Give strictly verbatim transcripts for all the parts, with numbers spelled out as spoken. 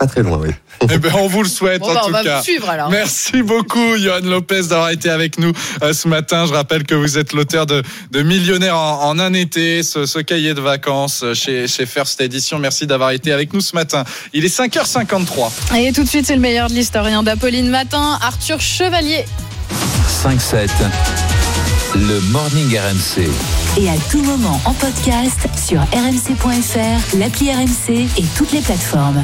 Pas très loin, oui. Eh ben, on vous le souhaite bon, en bah, tout on va cas. vous suivre alors. Merci beaucoup, Johan Lopez, d'avoir été avec nous euh, ce matin. Je rappelle que vous êtes l'auteur de, de Millionnaire en, en un été, ce, ce cahier de vacances chez, chez First Edition. Merci d'avoir été avec nous ce matin. Il est cinq heures cinquante-trois. Et tout de suite, c'est le meilleur de l'historien d'Apolline Matin, Arthur Chevalier. cinq sept, le Morning R M C. Et à tout moment en podcast sur r m c point f r, l'appli R M C et toutes les plateformes.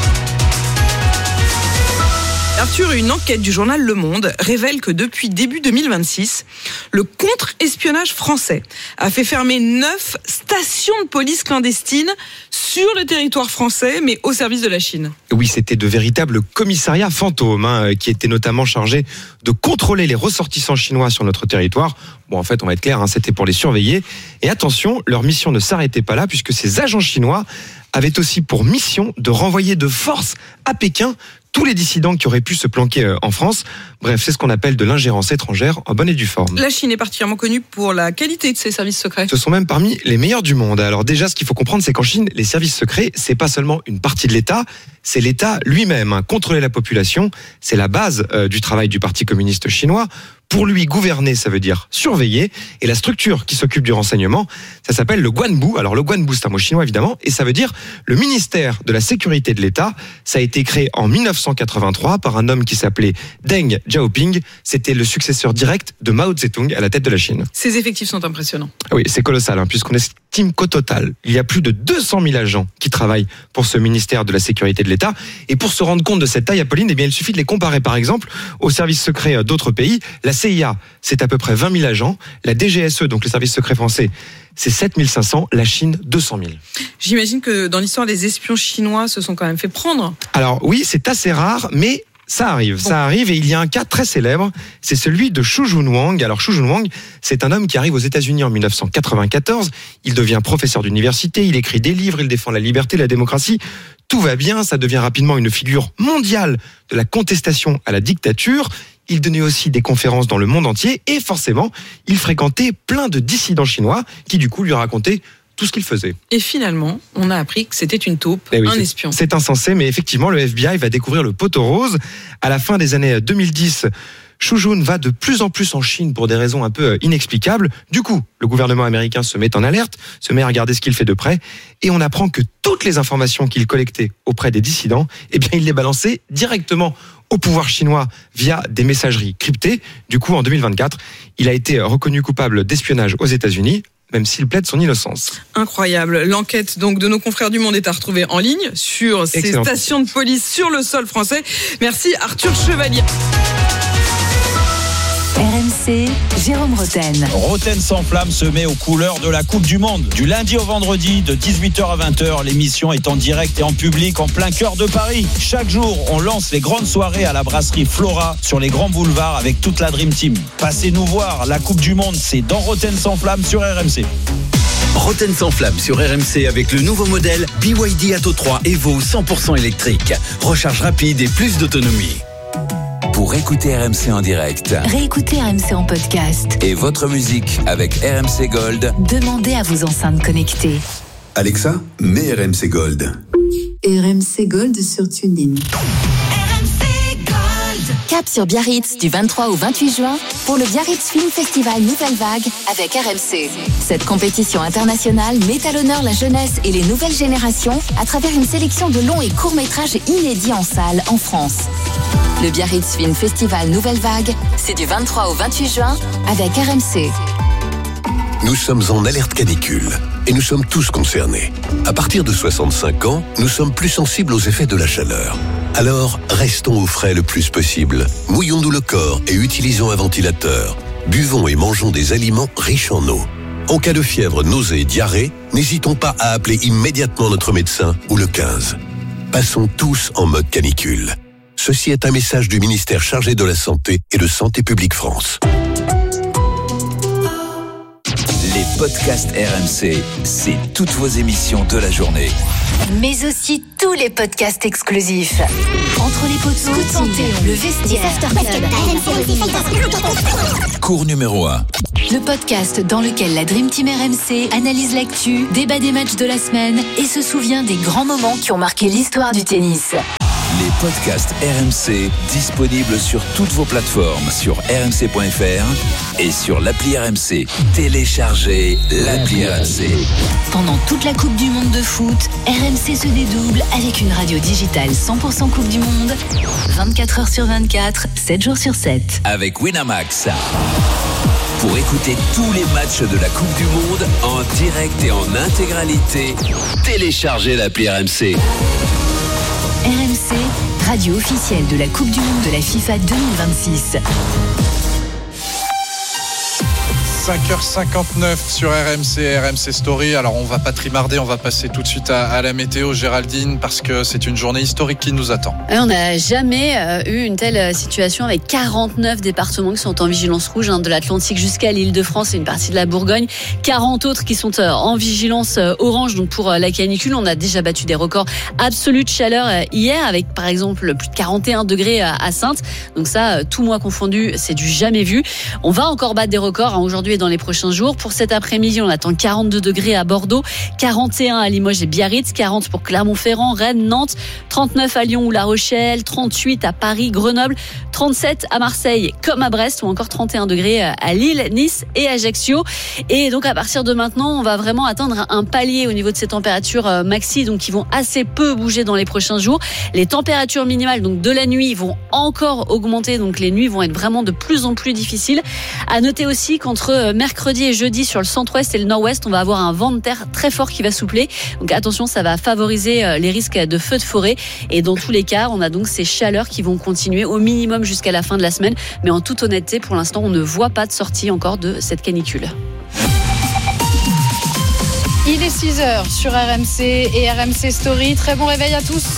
Arthur, une enquête du journal Le Monde révèle que depuis début deux mille vingt-six, le contre-espionnage français a fait fermer neuf stations de police clandestines sur le territoire français, mais au service de la Chine. Oui, c'était de véritables commissariats fantômes, hein, qui étaient notamment chargés de contrôler les ressortissants chinois sur notre territoire. Bon, en fait, on va être clair, hein, c'était pour les surveiller. Et attention, leur mission ne s'arrêtait pas là, puisque ces agents chinois avaient aussi pour mission de renvoyer de force à Pékin tous les dissidents qui auraient pu se planquer en France. Bref, c'est ce qu'on appelle de l'ingérence étrangère en bonne et due forme. La Chine est particulièrement connue pour la qualité de ses services secrets. Ce sont même parmi les meilleurs du monde. Alors déjà, ce qu'il faut comprendre, c'est qu'en Chine, les services secrets, c'est pas seulement une partie de l'État, c'est l'État lui-même. Contrôler la population, c'est la base euh, du travail du Parti communiste chinois. Pour lui, gouverner, ça veut dire surveiller. Et la structure qui s'occupe du renseignement, ça s'appelle le Guanbu. Alors le Guanbu, c'est un mot chinois évidemment, et ça veut dire le ministère de la sécurité de l'État. Ça a été créé en dix-neuf cent quatre-vingt-trois par un homme qui s'appelait Deng Xiaoping. C'était le successeur direct de Mao Tse-tung à la tête de la Chine. Ces effectifs sont impressionnants. Oui, c'est colossal, hein, puisqu'on estime qu'au total, il y a plus de deux cent mille agents qui travaillent pour ce ministère de la sécurité de l'État. Et pour se rendre compte de cette taille, Apolline, eh bien, il suffit de les comparer, par exemple, aux services secrets d'autres pays. La C I A, c'est à peu près vingt mille agents. La D G S E, donc les services secrets français, c'est sept mille cinq cents. La Chine, deux cent mille. J'imagine que dans l'histoire, les espions chinois se sont quand même fait prendre. Alors oui, c'est assez rare, mais ça arrive, bon. ça arrive, et il y a un cas très célèbre, c'est celui de Xu Junwang. Alors Xu Junwang, c'est un homme qui arrive aux États-Unis en dix-neuf cent quatre-vingt-quatorze. Il devient professeur d'université, il écrit des livres, il défend la liberté, la démocratie. Tout va bien, ça devient rapidement une figure mondiale de la contestation à la dictature. Il donnait aussi des conférences dans le monde entier et forcément, il fréquentait plein de dissidents chinois qui du coup lui racontaient tout ce qu'il faisait. Et finalement, on a appris que c'était une taupe, oui, un c'est, espion. C'est insensé, mais effectivement, le F B I va découvrir le poteau rose. À la fin des années deux mille dix, Xu Jun va de plus en plus en Chine pour des raisons un peu inexplicables. Du coup, le gouvernement américain se met en alerte, se met à regarder ce qu'il fait de près, et on apprend que toutes les informations qu'il collectait auprès des dissidents, eh bien, il les balançait directement au pouvoir chinois via des messageries cryptées. Du coup, en deux mille vingt-quatre, il a été reconnu coupable d'espionnage aux États-Unis, même s'il plaide son innocence. Incroyable. L'enquête donc de nos confrères du Monde est à retrouver en ligne sur ces Excellent. stations de police sur le sol français. Merci Arthur Chevalier. R M C, Jérôme Roten. Roten s'enflamme se met aux couleurs de la Coupe du Monde. Du lundi au vendredi, de dix-huit heures à vingt heures, l'émission est en direct et en public en plein cœur de Paris. Chaque jour, on lance les grandes soirées à la brasserie Flora sur les grands boulevards avec toute la Dream Team. Passez nous voir, la Coupe du Monde, c'est dans Roten s'enflamme sur R M C. Roten s'enflamme sur R M C avec le nouveau modèle B Y D Atto trois Evo cent pour cent électrique. Recharge rapide et plus d'autonomie. Pour écouter R M C en direct, réécoutez R M C en podcast et votre musique avec R M C Gold, demandez à vos enceintes connectées. Alexa, mets R M C Gold. R M C Gold sur TuneIn. Cap sur Biarritz du vingt-trois au vingt-huit juin pour le Biarritz Film Festival Nouvelle Vague avec R M C. Cette compétition internationale met à l'honneur la jeunesse et les nouvelles générations à travers une sélection de longs et courts métrages inédits en salle en France. Le Biarritz Film Festival Nouvelle Vague, c'est du vingt-trois au vingt-huit juin avec R M C. Nous sommes en alerte canicule et nous sommes tous concernés. À partir de soixante-cinq ans, nous sommes plus sensibles aux effets de la chaleur. Alors, restons au frais le plus possible. Mouillons-nous le corps et utilisons un ventilateur. Buvons et mangeons des aliments riches en eau. En cas de fièvre, nausée, diarrhée, n'hésitons pas à appeler immédiatement notre médecin ou le quinze. Passons tous en mode canicule. Ceci est un message du ministère chargé de la Santé et de Santé publique France. Les podcasts R M C, c'est toutes vos émissions de la journée. Mais aussi tous les podcasts exclusifs. Entre les poteaux, santé, le vestiaire, cours numéro un. Le podcast dans lequel la Dream Team R M C analyse l'actu, débat des matchs de la semaine et se souvient des grands moments qui ont marqué l'histoire du tennis. Les podcasts R M C disponibles sur toutes vos plateformes, sur r m c point f r et sur l'appli R M C. Téléchargez l'appli R M C. Pendant toute la Coupe du Monde de foot, R M C se dédouble avec une radio digitale cent pour cent Coupe du Monde, vingt-quatre heures sur vingt-quatre, sept jours sur sept. Avec Winamax. Pour écouter tous les matchs de la Coupe du Monde en direct et en intégralité, téléchargez l'appli R M C. R M C, radio officielle de la Coupe du Monde de la FIFA deux mille vingt-six. cinq heures cinquante-neuf sur R M C, R M C Story. Alors on va pas trimarder, on va passer tout de suite à, à la météo, Géraldine, parce que c'est une journée historique qui nous attend. Et on n'a jamais euh, eu une telle situation avec quarante-neuf départements qui sont en vigilance rouge, hein, de l'Atlantique jusqu'à l'Île-de-France et une partie de la Bourgogne. quarante autres qui sont euh, en vigilance euh, orange, donc pour euh, la canicule. On a déjà battu des records absolus de chaleur euh, hier, avec par exemple plus de quarante et un degrés à, à Saintes. Donc ça, euh, tout mois confondu, c'est du jamais vu. On va encore battre des records, hein, aujourd'hui et dans les prochains jours. Pour cet après-midi, on attend quarante-deux degrés à Bordeaux, quarante et un à Limoges et Biarritz, quarante pour Clermont-Ferrand, Rennes, Nantes, trente-neuf à Lyon ou La Rochelle, trente-huit à Paris, Grenoble, trente-sept à Marseille comme à Brest, ou encore trente et un degrés à Lille, Nice et Ajaccio. Et donc à partir de maintenant, on va vraiment atteindre un palier au niveau de ces températures maxi, donc qui vont assez peu bouger dans les prochains jours. Les températures minimales donc de la nuit vont encore augmenter, donc les nuits vont être vraiment de plus en plus difficiles. À noter aussi qu'entre mercredi et jeudi, sur le centre-ouest et le nord-ouest, on va avoir un vent de terre très fort qui va souffler. Donc attention, ça va favoriser les risques de feux de forêt. Et dans tous les cas, on a donc ces chaleurs qui vont continuer au minimum jusqu'à la fin de la semaine. Mais en toute honnêteté, pour l'instant, on ne voit pas de sortie encore de cette canicule. Il est six heures sur R M C et R M C Story. Très bon réveil à tous.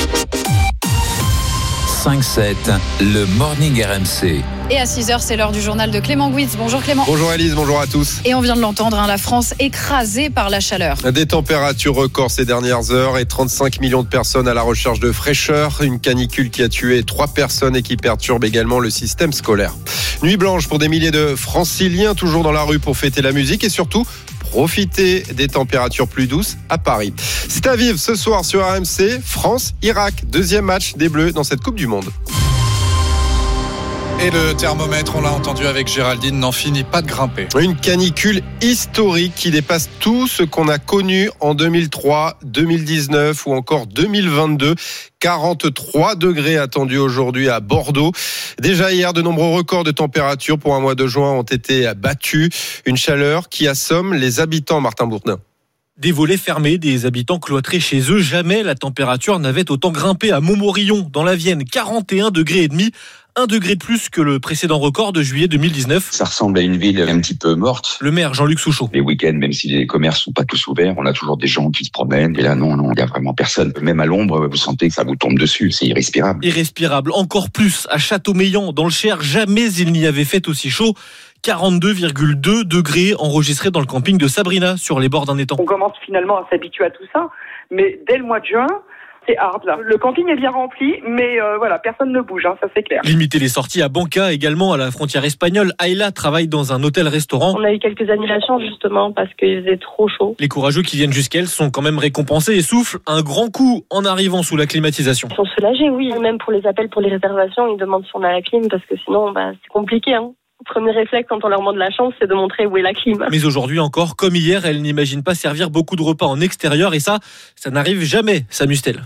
cinq sept, le Morning R M C. Et à six heures, c'est l'heure du journal de Clément Gouitz. Bonjour Clément. Bonjour Alice, bonjour à tous. Et on vient de l'entendre, hein, la France écrasée par la chaleur. Des températures records ces dernières heures et trente-cinq millions de personnes à la recherche de fraîcheur. Une canicule qui a tué trois personnes et qui perturbe également le système scolaire. Nuit blanche pour des milliers de franciliens toujours dans la rue pour fêter la musique et surtout profiter des températures plus douces à Paris. C'est à vivre ce soir sur R M C, France-Irak. Deuxième match des Bleus dans cette Coupe du Monde. Et le thermomètre, on l'a entendu avec Géraldine, n'en finit pas de grimper. Une canicule historique qui dépasse tout ce qu'on a connu en deux mille trois, deux mille dix-neuf ou encore deux mille vingt-deux. quarante-trois degrés attendus aujourd'hui à Bordeaux. Déjà hier, de nombreux records de température pour un mois de juin ont été battus. Une chaleur qui assomme les habitants, Martin Bourdin. Des volets fermés, des habitants cloîtrés chez eux. Jamais la température n'avait autant grimpé à Montmorillon, dans la Vienne. quarante et un degrés et demi. Un degré de plus que le précédent record de juillet deux mille dix-neuf. Ça ressemble à une ville un petit peu morte. Le maire Jean-Luc Souchot. Les week-ends, même si les commerces sont pas tous ouverts, on a toujours des gens qui se promènent. Et là, non, non, il y a vraiment personne. Même à l'ombre, vous sentez que ça vous tombe dessus. C'est irrespirable. Irrespirable. Encore plus à Châteaumeillan, dans le Cher. Jamais il n'y avait fait aussi chaud. quarante-deux virgule deux degrés enregistrés dans le camping de Sabrina, sur les bords d'un étang. On commence finalement à s'habituer à tout ça. Mais dès le mois de juin, c'est hard là. Le camping est bien rempli, mais euh, voilà, personne ne bouge, hein, ça c'est clair. Limiter les sorties à Banca, également à la frontière espagnole. Ayla travaille dans un hôtel-restaurant. On a eu quelques annulations justement parce qu'il faisait trop chaud. Les courageux qui viennent jusqu'elle sont quand même récompensés et soufflent un grand coup en arrivant sous la climatisation. Ils sont soulagés, oui. Même pour les appels, pour les réservations, ils demandent si on a la clim parce que sinon, bah, c'est compliqué, hein. Premier réflexe quand on leur demande la chance, c'est de montrer où est la clim. Mais aujourd'hui encore, comme hier, elle n'imagine pas servir beaucoup de repas en extérieur et ça, ça n'arrive jamais, s'amuse-t-elle.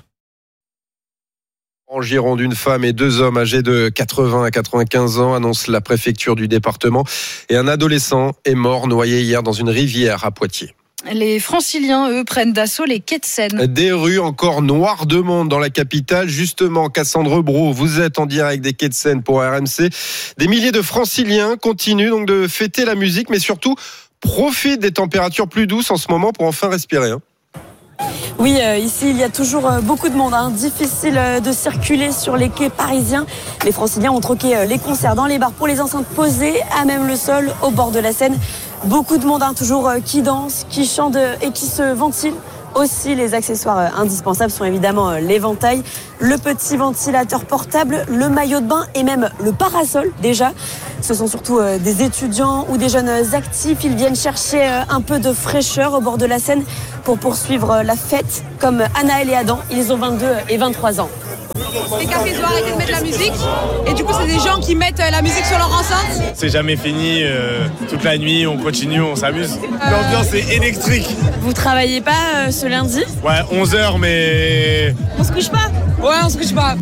En Gironde, une femme et deux hommes âgés de quatre-vingts à quatre-vingt-quinze ans, annonce la préfecture du département. Et un adolescent est mort noyé hier dans une rivière à Poitiers. Les franciliens, eux, prennent d'assaut les quais de Seine. Des rues encore noires de monde dans la capitale. Justement, Cassandre Brault, vous êtes en direct des quais de Seine pour R M C. Des milliers de franciliens continuent donc de fêter la musique, mais surtout profitent des températures plus douces en ce moment pour enfin respirer. Hein. Oui, euh, ici, il y a toujours euh, beaucoup de monde. Hein. Difficile euh, de circuler sur les quais parisiens. Les franciliens ont troqué euh, les concerts dans les bars pour les enceintes posées, à même le sol, au bord de la Seine. Beaucoup de monde, hein, toujours euh, qui danse, qui chante euh, et qui se ventile. Aussi, les accessoires euh, indispensables sont évidemment euh, l'éventail, le petit ventilateur portable, le maillot de bain et même le parasol déjà. Ce sont surtout euh, des étudiants ou des jeunes actifs. Ils viennent chercher euh, un peu de fraîcheur au bord de la Seine pour poursuivre euh, la fête, comme Anaël et Adam. Ils ont vingt-deux et vingt-trois ans. Les cafés doivent arrêter de mettre la musique. Et du coup, c'est des gens qui mettent la musique sur leur enceinte. C'est jamais fini. Euh, toute la nuit, on continue, on s'amuse. Euh... L'ambiance est électrique. Vous travaillez pas euh, ce lundi ? Ouais, onze heures, mais... On se couche pas ? Ouais, on se couche pas.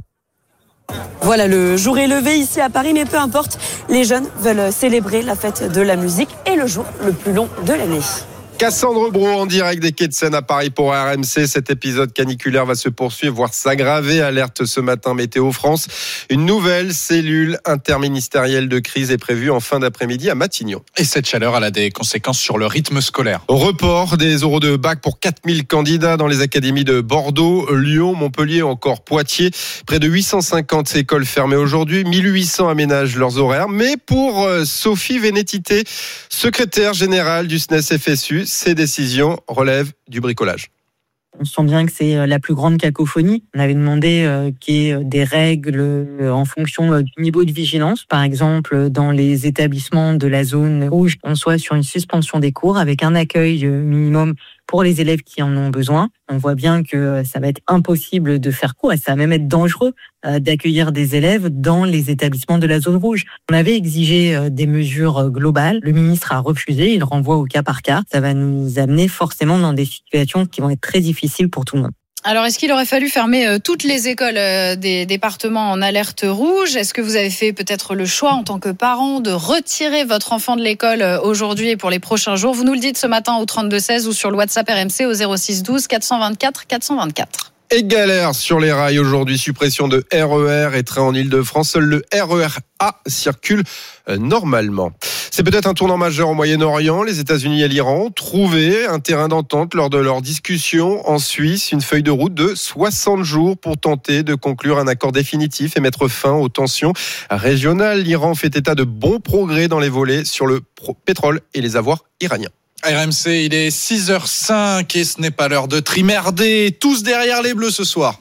Voilà, le jour est levé ici à Paris, mais peu importe, les jeunes veulent célébrer la fête de la musique et le jour le plus long de l'année. Cassandre Bro en direct des quais de Seine à Paris pour R M C. Cet épisode caniculaire va se poursuivre, voire s'aggraver. Alerte ce matin Météo France. Une nouvelle cellule interministérielle de crise est prévue en fin d'après-midi à Matignon. Et cette chaleur, elle a des conséquences sur le rythme scolaire. Report des oraux de bac pour quatre mille candidats dans les académies de Bordeaux, Lyon, Montpellier ou encore Poitiers. Près de huit cent cinquante écoles fermées aujourd'hui. mille huit cents aménagent leurs horaires. Mais pour Sophie Vénétité, secrétaire générale du S N E S F S U, ces décisions relèvent du bricolage. On sent bien que c'est la plus grande cacophonie. On avait demandé euh, qu'il y ait des règles euh, en fonction euh, du niveau de vigilance. Par exemple, dans les établissements de la zone rouge, on soit sur une suspension des cours avec un accueil euh, minimum pour les élèves qui en ont besoin. On voit bien que ça va être impossible de faire cours et ça va même être dangereux euh, d'accueillir des élèves dans les établissements de la zone rouge. On avait exigé euh, des mesures globales. Le ministre a refusé. Il renvoie au cas par cas. Ça va nous amener forcément dans des situations qui vont être très difficiles pour tout le monde. Alors, est-ce qu'il aurait fallu fermer toutes les écoles des départements en alerte rouge ? Est-ce que vous avez fait peut-être le choix en tant que parent de retirer votre enfant de l'école aujourd'hui et pour les prochains jours ? Vous nous le dites ce matin au trente-deux seize ou sur le WhatsApp R M C au zéro six douze quatre cent vingt-quatre quatre cent vingt-quatre. Et galère sur les rails aujourd'hui, suppression de R E R et trains en Ile-de-France. Seul le R E R A circule normalement. C'est peut-être un tournant majeur au Moyen-Orient. Les États-Unis et l'Iran ont trouvé un terrain d'entente lors de leur discussion en Suisse. Une feuille de route de soixante jours pour tenter de conclure un accord définitif et mettre fin aux tensions régionales. L'Iran fait état de bons progrès dans les volets sur le pétrole et les avoirs iraniens. R M C, il est six heures cinq et ce n'est pas l'heure de trimerder. Tous derrière les Bleus ce soir.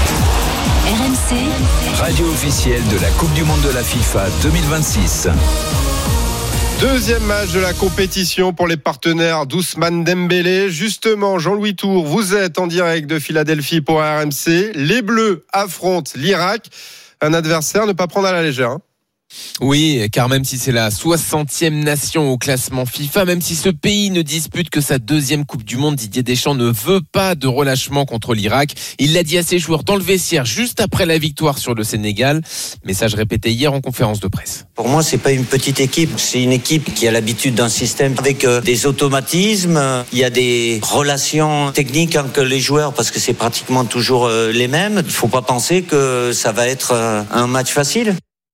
R M C, radio officielle de la Coupe du Monde de la FIFA deux mille vingt-six. Deuxième match de la compétition pour les partenaires d'Ousmane Dembélé. Justement, Jean-Louis Tour, vous êtes en direct de Philadelphie pour R M C. Les Bleus affrontent l'Irak. Un adversaire ne pas prendre à la légère, hein. Oui, car même si c'est la soixantième nation au classement FIFA, même si ce pays ne dispute que sa deuxième Coupe du Monde, Didier Deschamps ne veut pas de relâchement contre l'Irak. Il l'a dit à ses joueurs dans le vestiaire juste après la victoire sur le Sénégal. Message répété hier en conférence de presse. Pour moi, c'est pas une petite équipe, c'est une équipe qui a l'habitude d'un système avec euh, des automatismes. Il y a des relations techniques entre les joueurs parce que c'est pratiquement toujours euh, les mêmes. Il faut pas penser que ça va être euh, un match facile.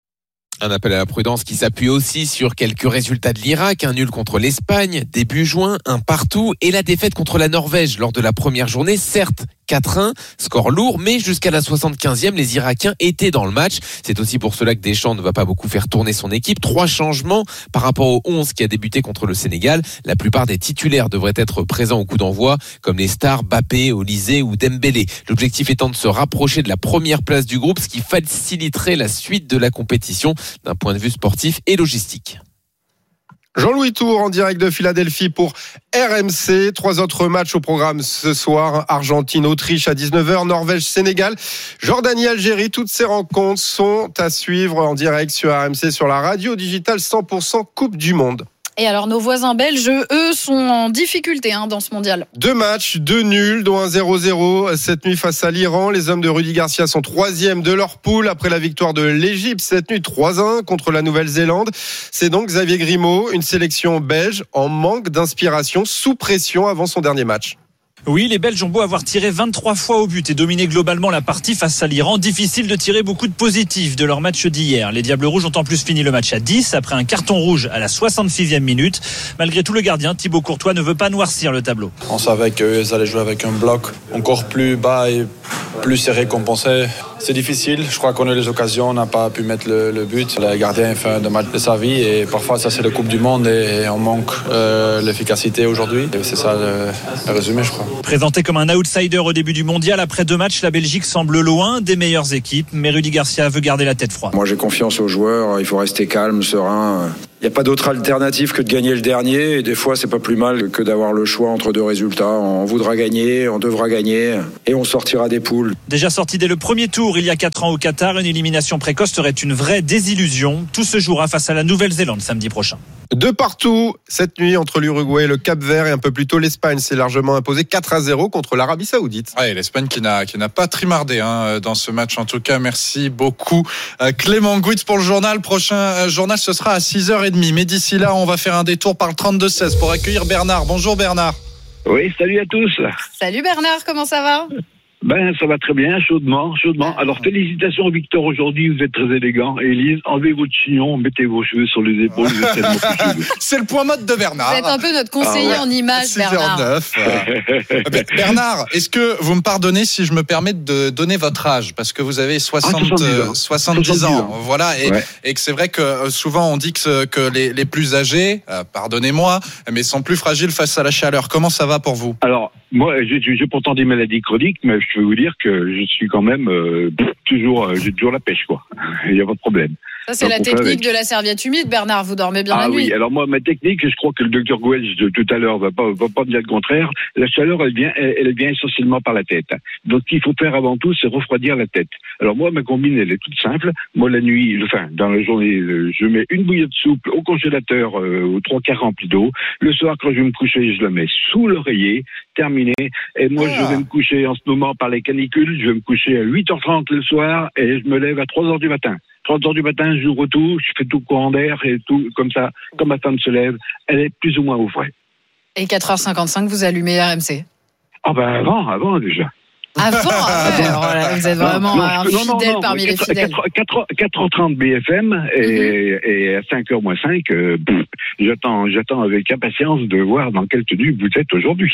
Un appel à la prudence qui s'appuie aussi sur quelques résultats de l'Irak, un nul contre l'Espagne, début juin, un partout et la défaite contre la Norvège lors de la première journée, certes quatre un, score lourd, mais jusqu'à la soixante-quinzième, les Irakiens étaient dans le match. C'est aussi pour cela que Deschamps ne va pas beaucoup faire tourner son équipe. Trois changements par rapport au onze qui a débuté contre le Sénégal. La plupart des titulaires devraient être présents au coup d'envoi, comme les stars Mbappé, Olysée ou Dembélé. L'objectif étant de se rapprocher de la première place du groupe, ce qui faciliterait la suite de la compétition d'un point de vue sportif et logistique. Jean-Louis Tour en direct de Philadelphie pour R M C. Trois autres matchs au programme ce soir. Argentine-Autriche à dix-neuf heures, Norvège-Sénégal, Jordanie-Algérie. Toutes ces rencontres sont à suivre en direct sur R M C, sur la radio digitale cent pour cent Coupe du Monde. Et alors, nos voisins belges, eux, sont en difficulté hein, dans ce mondial. Deux matchs, deux nuls, dont un zéro zéro cette nuit face à l'Iran. Les hommes de Rudy Garcia sont troisième de leur poule après la victoire de l'Égypte cette nuit trois un contre la Nouvelle-Zélande. C'est donc Xavier Grimaud, une sélection belge en manque d'inspiration, sous pression avant son dernier match. Oui, les Belges ont beau avoir tiré vingt-trois fois au but et dominé globalement la partie face à l'Iran. Difficile de tirer beaucoup de positifs de leur match d'hier. Les Diables Rouges ont en plus fini le match à dix après un carton rouge à la soixante-sixième minute. Malgré tout, le gardien Thibaut Courtois ne veut pas noircir le tableau. On savait qu'ils allaient jouer avec un bloc encore plus bas et plus serré qu'on pensait. C'est difficile. Je crois qu'on a eu les occasions, on n'a pas pu mettre le, le but. Le gardien fait un match de sa vie et parfois ça c'est la Coupe du Monde et on manque euh, l'efficacité aujourd'hui. Et c'est ça le, le résumé, je crois. Présenté comme un outsider au début du mondial, après deux matchs, la Belgique semble loin des meilleures équipes, mais Rudy Garcia veut garder la tête froide. Moi j'ai confiance aux joueurs, il faut rester calme, serein. Il Il n'y a pas d'autre alternative que de gagner le dernier. Et des fois, c'est pas plus mal que d'avoir le choix entre deux résultats. On voudra gagner, on devra gagner et on sortira des poules. Déjà sorti dès le premier tour il y a quatre ans au Qatar, une élimination précoce serait une vraie désillusion. Tout se jouera face à la Nouvelle-Zélande samedi prochain. De partout, cette nuit, entre l'Uruguay et le Cap-Vert et un peu plus tôt l'Espagne s'est largement imposée quatre à zéro contre l'Arabie Saoudite. Ouais, l'Espagne qui n'a, qui n'a pas trimardé hein, dans ce match. En tout cas, merci beaucoup Clément Gouitz pour le journal. Prochain journal, ce sera à six heures trente. Mais d'ici là, on va faire un détour par le trente-deux seize pour accueillir Bernard. Bonjour Bernard. Oui, salut à tous. Salut Bernard, comment ça va ? Ben, ça va très bien, chaudement, chaudement. Alors, félicitations Victor, aujourd'hui, vous êtes très élégant. Élise, enlevez votre chignon, mettez vos cheveux sur les épaules. Vous êtes tellement plus cheveux. C'est le point mode de Bernard. Vous êtes un peu notre conseiller ah ouais. en images, Bernard. six heures neuf. Bernard, est-ce que vous me pardonnez si je me permets de donner votre âge ? Parce que vous avez soixante, ah, soixante-dix ans. soixante-dix ans. Voilà. Et, ouais. et que c'est vrai que souvent, on dit que, que les, les plus âgés, euh, pardonnez-moi, mais sont plus fragiles face à la chaleur. Comment ça va pour vous ? Alors, moi, j'ai, j'ai pourtant des maladies chroniques, mais je peux vous dire que je suis quand même euh, toujours, euh, j'ai toujours la pêche, quoi. Il n'y a pas de problème. Ça, c'est Donc, la technique de la serviette humide, Bernard. Vous dormez bien ah la nuit. Ah oui, alors moi, ma technique, je crois que le docteur Gouelch de tout à l'heure va pas, va pas me dire le contraire. La chaleur, elle vient, elle, elle vient essentiellement par la tête. Donc, ce qu'il faut faire avant tout, c'est refroidir la tête. Alors moi, ma combine, elle est toute simple. Moi, la nuit, enfin, dans la journée, je mets une bouillotte de soupe au congélateur, euh, aux trois quarts remplis d'eau. Le soir, quand je vais me coucher, je la mets sous l'oreiller. Terminé. Et moi, ah. je vais me coucher en ce moment par les canicules. Je vais me coucher à huit heures trente le soir et je me lève à trois heures du matin. trois heures du matin, j'ouvre tout, je fais tout courant d'air et tout comme ça. Quand ma femme se lève, elle est plus ou moins au frais. Et quatre heures cinquante-cinq, vous allumez R M C ? Ah ben avant, avant déjà. Avant, ouais, alors là, vous êtes vraiment non, non, un fidèle non, non, non, parmi quatre, les fidèles. quatre heures trente B F M et, mm-hmm. et à cinq heures moins cinq, euh, pff, j'attends, j'attends avec impatience de voir dans quelle tenue vous êtes aujourd'hui.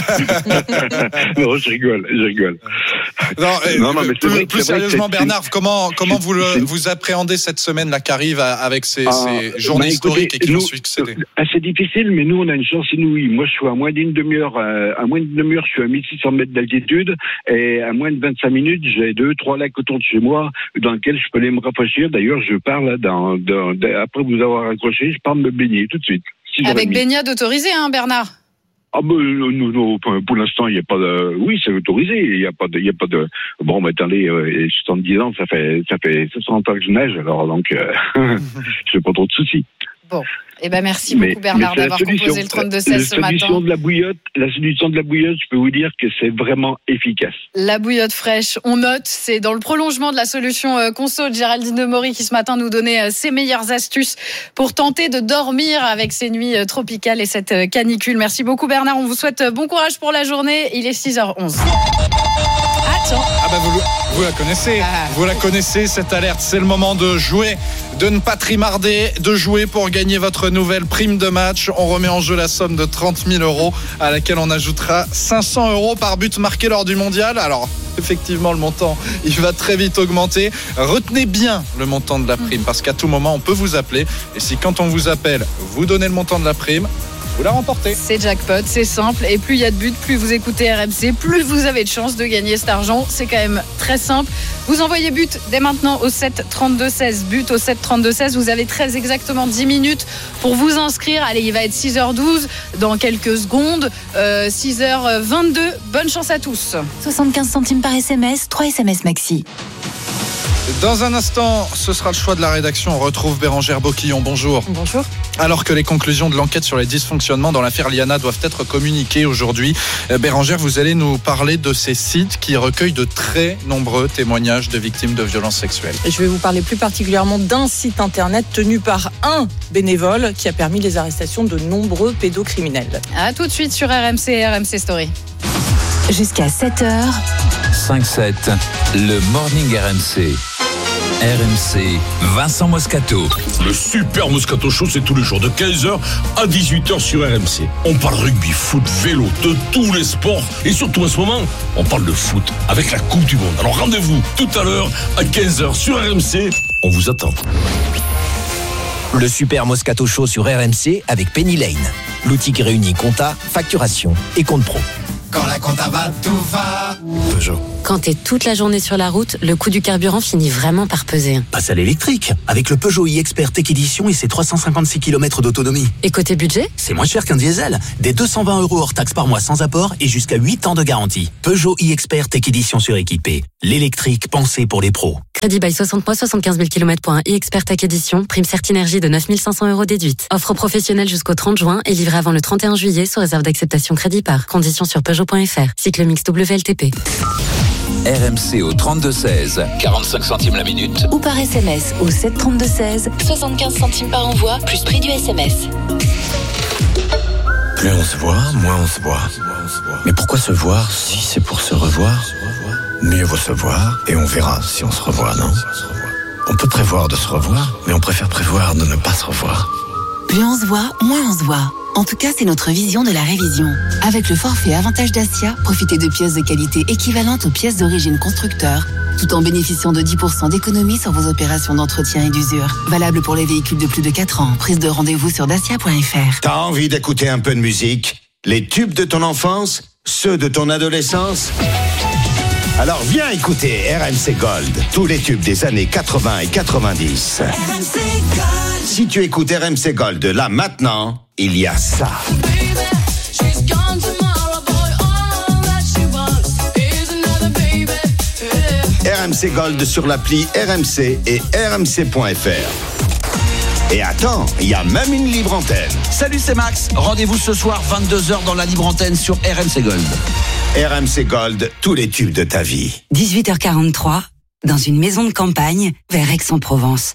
Non, je rigole, je rigole. Non, et, non, non mais plus, vrai, plus sérieusement, Bernard, comment, comment vous, le, vous appréhendez cette semaine là qui arrive avec ces, ah, ces journées bah, historiques écoutez, et qui nous, vont succéder ? C'est difficile, mais nous, on a une chance inouïe. Moi, je suis à moins d'une demi-heure, euh, à moins d'une demi-heure, je suis à mille six cents mètres d'altitude. Et à moins de vingt-cinq minutes, j'ai deux, trois lacs autour de chez moi dans lesquels je peux aller me rafraîchir. D'ailleurs, je pars là, dans, dans, dans, après vous avoir accroché, je pars me baigner tout de suite. Avec baignade autorisée, hein, Bernard ? Ah ben non, non, pour l'instant il n'y a pas de. Oui, c'est autorisé. Il n'y a pas de. Il y a pas de. Bon, mais attendez, euh, soixante-dix ans, ça fait ça fait soixante ans que je nage, alors donc euh, j'ai pas trop de soucis. Bon, eh ben merci beaucoup mais, Bernard mais d'avoir composé le trente-deux seize ce matin. La solution de la bouillotte, la solution de la bouillotte, je peux vous dire que c'est vraiment efficace. La bouillotte fraîche, on note, c'est dans le prolongement de la solution euh, Conso de Géraldine Demory qui ce matin nous donnait euh, ses meilleures astuces pour tenter de dormir avec ces nuits euh, tropicales et cette euh, canicule. Merci beaucoup Bernard, on vous souhaite euh, bon courage pour la journée. Il est six heures onze. Attends. Ah bah vous, vous la connaissez, ah. vous la connaissez cette alerte. C'est le moment de jouer, de ne pas trimarder, de jouer pour gagner votre nouvelle prime de match. On remet en jeu la somme de trente mille euros à laquelle on ajoutera cinq cents euros par but marqué lors du mondial. Alors effectivement le montant il va très vite augmenter. Retenez bien le montant de la prime parce qu'à tout moment on peut vous appeler et si quand on vous appelle vous donnez le montant de la prime, vous la remportez. C'est jackpot, c'est simple. Et plus il y a de buts, plus vous écoutez R M C, plus vous avez de chances de gagner cet argent. C'est quand même très simple. Vous envoyez but dès maintenant au sept trente-deux seize. But au sept trente-deux seize. Vous avez très exactement dix minutes pour vous inscrire. Allez, il va être six heures douze dans quelques secondes. Euh, six heures vingt-deux. Bonne chance à tous. soixante-quinze centimes par S M S, trois S M S maxi. Dans un instant, ce sera le choix de la rédaction. On retrouve Bérangère Boquillon. Bonjour. Bonjour. Alors que les conclusions de l'enquête sur les dysfonctionnements dans l'affaire Liana doivent être communiquées aujourd'hui, Bérangère, vous allez nous parler de ces sites qui recueillent de très nombreux témoignages de victimes de violences sexuelles. Et je vais vous parler plus particulièrement d'un site internet tenu par un bénévole qui a permis les arrestations de nombreux pédocriminels. A tout de suite sur R M C et R M C Story. Jusqu'à sept heures. cinq sept, le Morning R M C. R M C, Vincent Moscato. Le Super Moscato Show, c'est tous les jours de quinze heures à dix-huit heures sur R M C. On parle rugby, foot, vélo, de tous les sports. Et surtout, à ce moment, on parle de foot avec la Coupe du Monde. Alors rendez-vous tout à l'heure à quinze heures sur R M C. On vous attend. Le Super Moscato Show sur R M C avec Penny Lane. L'outil qui réunit compta, facturation et compte pro. Quand la compta va, tout va. Peugeot. Quand t'es toute la journée sur la route, le coût du carburant finit vraiment par peser. Passe à l'électrique, avec le Peugeot e-Expert Tech Edition et ses trois cent cinquante-six kilomètres d'autonomie. Et côté budget ? C'est moins cher qu'un diesel. Des deux cent vingt euros hors taxe par mois sans apport et jusqu'à huit ans de garantie. Peugeot e-Expert Tech Edition suréquipé. L'électrique pensée pour les pros. Crédit bail soixante mois, soixante-quinze mille kilomètres pour un e-Expert Tech Edition. Prime Certinergie de neuf mille cinq cents euros déduite. Offre professionnelle jusqu'au trente juin et livrée avant le trente et un juillet sous réserve d'acceptation crédit par. Conditions sur Peugeot point F R. Cycle mix W L T P. R M C au trente-deux seize, quarante-cinq centimes la minute. Ou par S M S au sept trente-deux seize, soixante-quinze centimes par envoi, plus prix du S M S. Plus on se voit, moins on se voit. Mais pourquoi se voir si c'est pour se revoir ? Mieux vaut se voir et on verra si on se revoit, non ? On peut prévoir de se revoir, mais on préfère prévoir de ne pas se revoir. Plus on se voit, moins on se voit. En tout cas, c'est notre vision de la révision. Avec le forfait Avantage Dacia, profitez de pièces de qualité équivalentes aux pièces d'origine constructeur, tout en bénéficiant de dix pour cent d'économie sur vos opérations d'entretien et d'usure. Valable pour les véhicules de plus de quatre ans. Prise de rendez-vous sur dacia point F R. T'as envie d'écouter un peu de musique ? Les tubes de ton enfance ? Ceux de ton adolescence ? Alors viens écouter R M C Gold, tous les tubes des années quatre-vingts et quatre-vingt-dix. R M C Gold. Si tu écoutes R M C Gold là maintenant, il y a ça. R M C Gold sur l'appli R M C et R M C point F R. Et attends, il y a même une libre antenne. Salut, c'est Max. Rendez-vous ce soir vingt-deux heures dans la libre antenne sur R M C Gold. R M C Gold, tous les tubes de ta vie. dix-huit heures quarante-trois, dans une maison de campagne, vers Aix-en-Provence.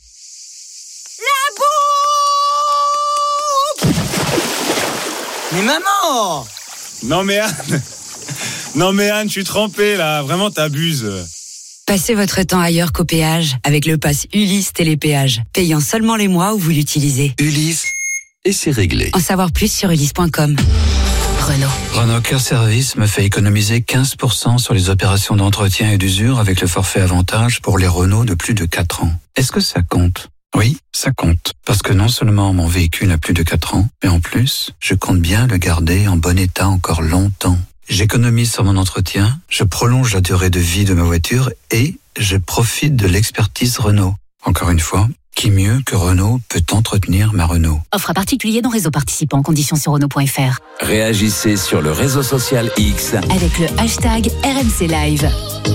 La bouffe! Mais maman! Non mais Anne, non mais Anne, je suis trempé là, vraiment t'abuses. Passez votre temps ailleurs qu'au péage avec le pass Ulysse Télépéage, payant seulement les mois où vous l'utilisez. Ulysse, et c'est réglé. En savoir plus sur ulysse point com. Renault. Renault Care Service me fait économiser quinze pour cent sur les opérations d'entretien et d'usure avec le forfait Avantage pour les Renault de plus de quatre ans. Est-ce que ça compte ? Oui, ça compte. Parce que non seulement mon véhicule a plus de quatre ans, mais en plus, je compte bien le garder en bon état encore longtemps. J'économise sur mon entretien, je prolonge la durée de vie de ma voiture et je profite de l'expertise Renault. Encore une fois, qui mieux que Renault peut entretenir ma Renault ? Offre à particulier dans réseau participant. Conditions sur Renault point F R. Réagissez sur le réseau social X avec le hashtag R M C Live.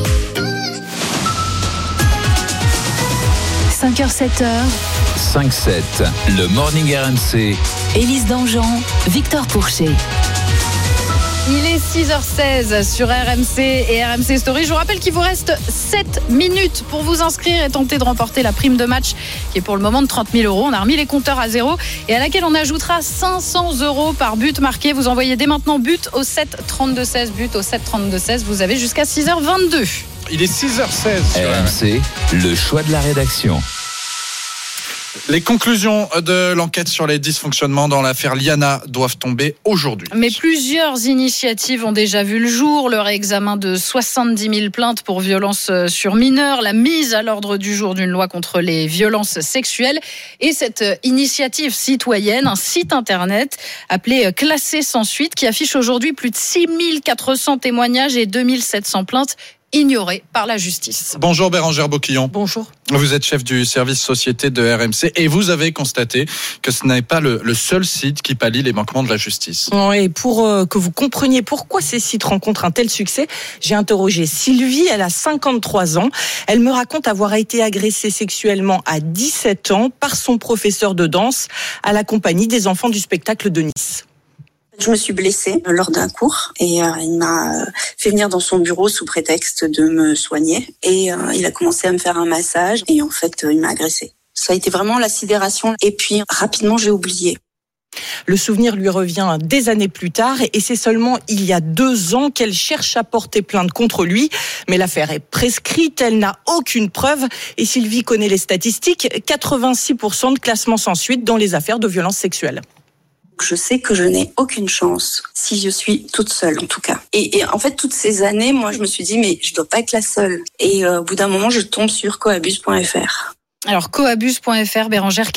cinq heures sept heures. cinq sept, le Morning R M C. Élise Dangean, Victor Pourchet. Il est six heures seize sur R M C et R M C Story. Je vous rappelle qu'il vous reste sept minutes pour vous inscrire et tenter de remporter la prime de match qui est pour le moment de trente mille euros. On a remis les compteurs à zéro et à laquelle on ajoutera cinq cents euros par but marqué. Vous envoyez dès maintenant but au sept trente-deux seize, but au sept trente-deux seize. Vous avez jusqu'à six heures vingt-deux. Il est six heures seize. R M C, le choix de la rédaction. Les conclusions de l'enquête sur les dysfonctionnements dans l'affaire Liana doivent tomber aujourd'hui. Mais plusieurs initiatives ont déjà vu le jour. Le réexamen de soixante-dix mille plaintes pour violences sur mineurs, la mise à l'ordre du jour d'une loi contre les violences sexuelles et cette initiative citoyenne, un site internet appelé Classé sans suite qui affiche aujourd'hui plus de six mille quatre cents témoignages et deux mille sept cents plaintes ignoré par la justice. Bonjour Bérangère Boquillon. Bonjour. Vous êtes chef du service société de R M C et vous avez constaté que ce n'est pas le, le seul site qui pallie les manquements de la justice. Et pour euh, que vous compreniez pourquoi ces sites rencontrent un tel succès, j'ai interrogé Sylvie, elle a cinquante-trois ans. Elle me raconte avoir été agressée sexuellement à dix-sept ans par son professeur de danse à la compagnie des enfants du spectacle de Nice. Je me suis blessée lors d'un cours et euh, il m'a fait venir dans son bureau sous prétexte de me soigner et euh, il a commencé à me faire un massage et en fait euh, il m'a agressée. Ça a été vraiment la sidération et puis rapidement j'ai oublié. Le souvenir lui revient des années plus tard et c'est seulement il y a deux ans qu'elle cherche à porter plainte contre lui. Mais l'affaire est prescrite, elle n'a aucune preuve et Sylvie connaît les statistiques, quatre-vingt-six pour cent de classement sans suite dans les affaires de violences sexuelles. Je sais que je n'ai aucune chance si je suis toute seule en tout cas. Et, et en fait toutes ces années, moi je me suis dit mais je dois pas être la seule. Et euh, au bout d'un moment je tombe sur coabuse point f r. Alors coabuse point f r, Bérangère, qu'est-ce que c'est ?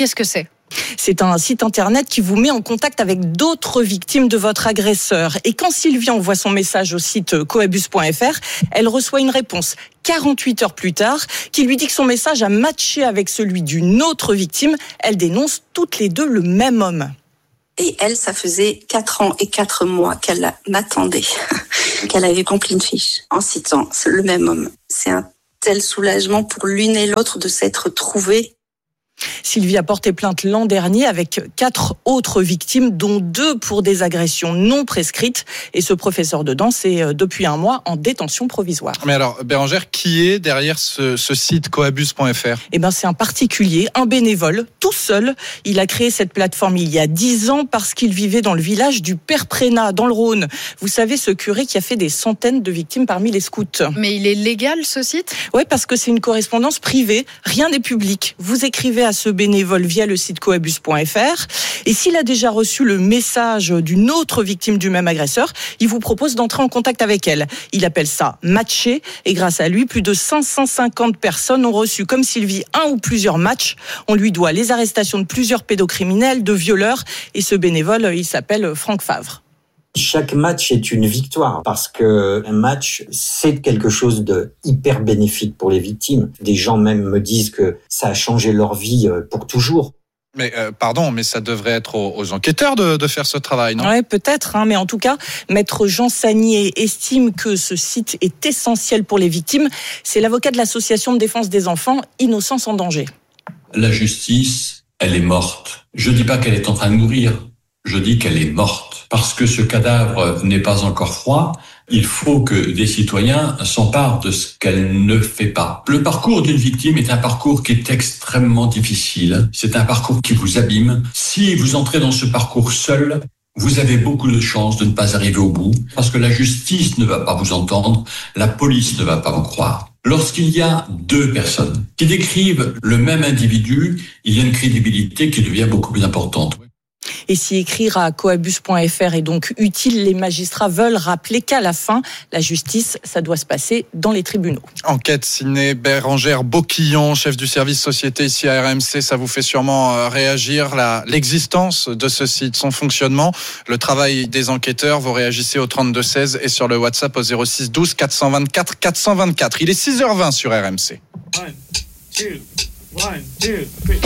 C'est un site internet qui vous met en contact avec d'autres victimes de votre agresseur. Et quand Sylvie envoie son message au site coabus point f r, elle reçoit une réponse quarante-huit heures plus tard qui lui dit que son message a matché avec celui d'une autre victime. Elle dénonce toutes les deux le même homme. Et elle, ça faisait quatre ans et quatre mois qu'elle m'attendait, qu'elle avait rempli une fiche en citant le même homme. C'est un tel soulagement pour l'une et l'autre de s'être trouvées. Sylvie a porté plainte l'an dernier avec quatre autres victimes, dont deux pour des agressions non prescrites. Et ce professeur de danse est depuis un mois en détention provisoire. Mais alors, Bérangère, qui est derrière ce, ce site coabus point f r ? Eh ben, c'est un particulier, un bénévole, tout seul. Il a créé cette plateforme il y a dix ans parce qu'il vivait dans le village du Père Prénat, dans le Rhône. Vous savez, ce curé qui a fait des centaines de victimes parmi les scouts. Mais il est légal, ce site ? Oui, parce que c'est une correspondance privée. Rien n'est public. Vous écrivez à ce bénévole via le site coabus point f r. Et s'il a déjà reçu le message d'une autre victime du même agresseur, il vous propose d'entrer en contact avec elle. Il appelle ça matcher. Et grâce à lui, plus de cinq cent cinquante personnes ont reçu, comme Sylvie, un ou plusieurs matchs. On lui doit les arrestations de plusieurs pédocriminels, de violeurs. Et ce bénévole, il s'appelle Franck Favre. Chaque match est une victoire parce que un match, c'est quelque chose de hyper bénéfique pour les victimes. Des gens même me disent que ça a changé leur vie pour toujours. Mais euh, pardon, mais ça devrait être aux, aux enquêteurs de, de faire ce travail, non ? Ouais, peut-être, hein, mais en tout cas, Maître Jean Sagnier estime que ce site est essentiel pour les victimes. C'est l'avocat de l'association de défense des enfants, Innocence en danger. La justice, elle est morte. Je dis pas qu'elle est en train de mourir. Je dis qu'elle est morte. Parce que ce cadavre n'est pas encore froid, il faut que des citoyens s'emparent de ce qu'elle ne fait pas. Le parcours d'une victime est un parcours qui est extrêmement difficile. C'est un parcours qui vous abîme. Si vous entrez dans ce parcours seul, vous avez beaucoup de chances de ne pas arriver au bout. Parce que la justice ne va pas vous entendre, la police ne va pas vous croire. Lorsqu'il y a deux personnes qui décrivent le même individu, il y a une crédibilité qui devient beaucoup plus importante. Et si écrire à coabus point f r est donc utile, les magistrats veulent rappeler qu'à la fin, la justice, ça doit se passer dans les tribunaux. Enquête signée Bérangère Boquillon, chef du service société ici à R M C. Ça vous fait sûrement réagir, la, l'existence de ce site, son fonctionnement, le travail des enquêteurs. Vous réagissez au trente-deux seize et sur le WhatsApp au zéro six douze quatre cent vingt-quatre quatre cent vingt-quatre. Il est six heures vingt sur R M C. One, two, one, two, three.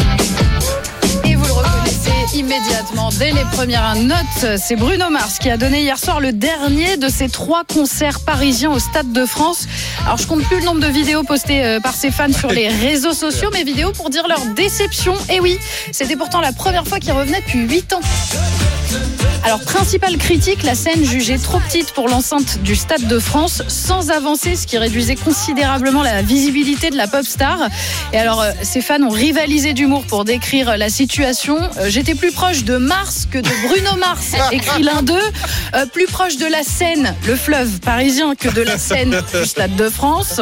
Et vous le reconnaissez immédiatement dès les premières notes. C'est Bruno Mars qui a donné hier soir le dernier de ses trois concerts parisiens au Stade de France. Alors je compte plus le nombre de vidéos postées par ses fans sur les réseaux sociaux, mais vidéos pour dire leur déception. Et oui, c'était pourtant la première fois qu'il revenait depuis huit ans. Alors, principale critique, la scène jugée trop petite pour l'enceinte du Stade de France, sans avancer, ce qui réduisait considérablement la visibilité de la pop star. Et alors, euh, ses fans ont rivalisé d'humour pour décrire la situation. Euh, j'étais plus proche de Mars que de Bruno Mars, écrit l'un d'eux. Euh, plus proche de la Seine, le fleuve parisien, que de la scène du Stade de France.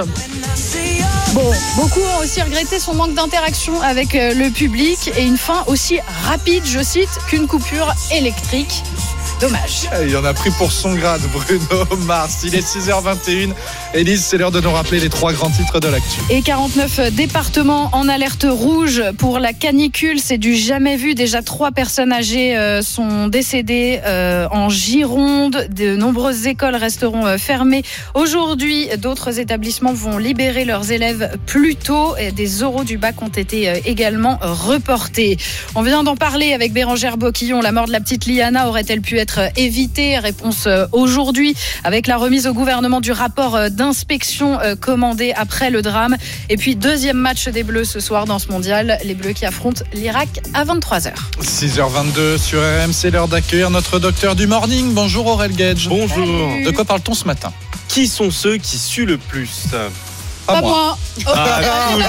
Bon, beaucoup ont aussi regretté son manque d'interaction avec le public et une fin aussi rapide, je cite, qu'une coupure électrique. Dommage. Il en a pris pour son grade, Bruno Mars. Il est six heures vingt et une. Élise, c'est l'heure de nous rappeler les trois grands titres de l'actu. Et quarante-neuf départements en alerte rouge pour la canicule. C'est du jamais vu. Déjà trois personnes âgées euh, sont décédées euh, en Gironde. De nombreuses écoles resteront euh, fermées aujourd'hui. D'autres établissements vont libérer leurs élèves plus tôt. Et des oraux du bac ont été euh, également reportés. On vient d'en parler avec Bérangère Boquillon. La mort de la petite Liana aurait-elle pu être évitée ? Réponse aujourd'hui avec la remise au gouvernement du rapport d'inspection commandé après le drame. Et puis deuxième match des Bleus ce soir dans ce mondial. Les Bleus qui affrontent l'Irak à vingt-trois heures. six heures vingt-deux sur R M C, l'heure d'accueillir notre docteur du morning. Bonjour Aurel Gage. Bonjour. Salut. De quoi parle-t-on ce matin ? Qui sont ceux qui suent le plus ? Pas, Pas moi. moi. Ah,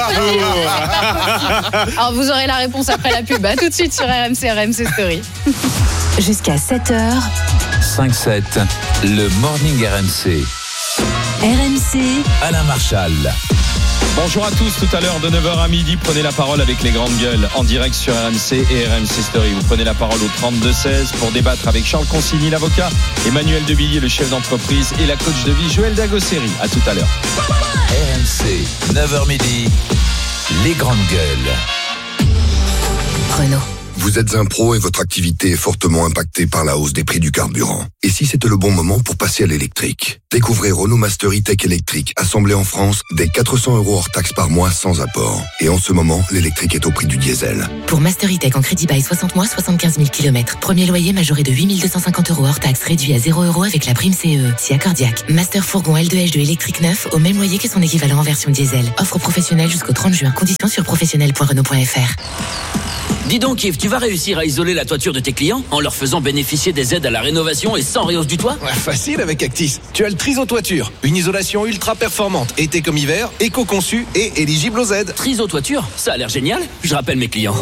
Alors vous aurez la réponse après la pub. À tout de suite sur R M C, R M C Story. Jusqu'à sept heures. cinq sept, le morning R M C. R M C. Alain Marchal. Bonjour à tous, tout à l'heure de neuf heures à midi, prenez la parole avec les grandes gueules en direct sur R M C et R M C Story. Vous prenez la parole au trente-deux seize pour débattre avec Charles Consigny, l'avocat, Emmanuel Devilliers, le chef d'entreprise, et la coach de vie, Joël Dagosseri. À tout à l'heure. R M C, neuf heures midi, les grandes gueules. Renault. Vous êtes un pro et votre activité est fortement impactée par la hausse des prix du carburant. Et si c'était le bon moment pour passer à l'électrique? Découvrez Renault Master E-Tech électrique, assemblé en France, dès quatre cents euros hors taxe par mois sans apport. Et en ce moment, l'électrique est au prix du diesel. Pour Master E-Tech en crédit bail soixante mois, soixante-quinze mille kilomètres. Premier loyer majoré de huit mille deux cent cinquante euros hors taxe, réduit à zéro euros avec la prime C E E. Si accordiaque. Master fourgon L deux H deux électrique neuf au même loyer que son équivalent en version diesel. Offre professionnelle jusqu'au trente juin. Conditions sur professionnel point renault point f r. Dis donc Yves, tu vas réussir à isoler la toiture de tes clients en leur faisant bénéficier des aides à la rénovation et sans réhausse du toit? Ouais, facile avec Actis. Tu as le Triso Toiture, une isolation ultra performante, été comme hiver, éco-conçue et éligible aux aides. Triso Toiture, ça a l'air génial. Je rappelle mes clients.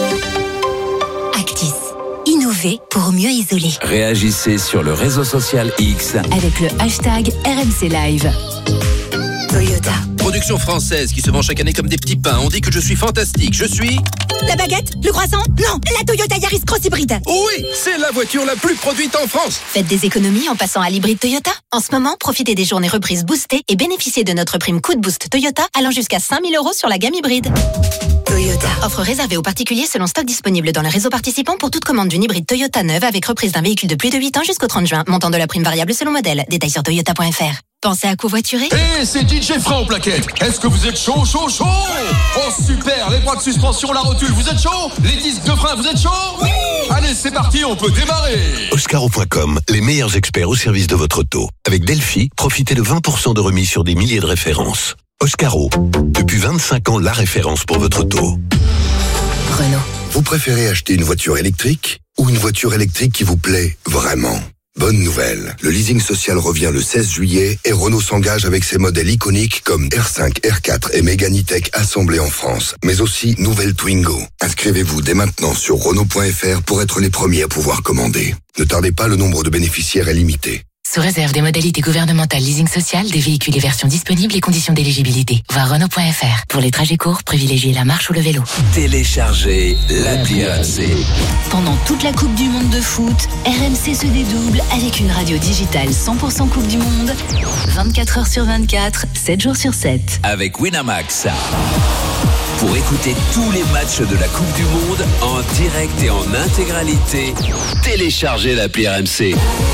Actis. Innover pour mieux isoler. Réagissez sur le réseau social X avec le hashtag R M C Live. Toyota. Production française qui se vend chaque année comme des petits pains. On dit que je suis fantastique. Je suis... La baguette? Le croissant? Non, la Toyota Yaris Cross Hybride. Oui, c'est la voiture la plus produite en France. Faites des économies en passant à l'hybride Toyota. En ce moment, profitez des journées reprises boostées et bénéficiez de notre prime coup de boost Toyota allant jusqu'à cinq mille euros sur la gamme hybride. Toyota. Offre réservée aux particuliers selon stock disponible dans le réseau participant pour toute commande d'une hybride Toyota neuve avec reprise d'un véhicule de plus de huit ans jusqu'au trente juin. Montant de la prime variable selon modèle. Détails sur toyota point f r. Pensez à covoiturer? Hé, hey, c'est D J Frein aux plaquettes. Est-ce que vous êtes chaud, chaud, chaud? Oh super, les bras de suspension, la rotule, vous êtes chaud? Les disques de frein, vous êtes chaud? Oui. Allez, c'est parti, on peut démarrer. Oscaro point com, les meilleurs experts au service de votre auto. Avec Delphi, profitez de vingt pour cent de remise sur des milliers de références. Oscaro, depuis vingt-cinq ans, la référence pour votre auto. Renault. Vous préférez acheter une voiture électrique ou une voiture électrique qui vous plaît vraiment? Bonne nouvelle, le leasing social revient le seize juillet et Renault s'engage avec ses modèles iconiques comme R cinq, R quatre et Mégane E-Tech assemblés en France, mais aussi nouvelle Twingo. Inscrivez-vous dès maintenant sur renault point f r pour être les premiers à pouvoir commander. Ne tardez pas, le nombre de bénéficiaires est limité. Sous réserve des modalités gouvernementales leasing social, des véhicules et versions disponibles et conditions d'éligibilité. Voir renault point f r. Pour les trajets courts, privilégiez la marche ou le vélo. Téléchargez l'appli R M C. Pendant toute la Coupe du Monde de foot, R M C se dédouble avec une radio digitale cent pour cent Coupe du Monde, vingt-quatre heures sur vingt-quatre, sept jours sur sept. Avec Winamax. Pour écouter tous les matchs de la Coupe du Monde en direct et en intégralité, téléchargez l'appli R M C.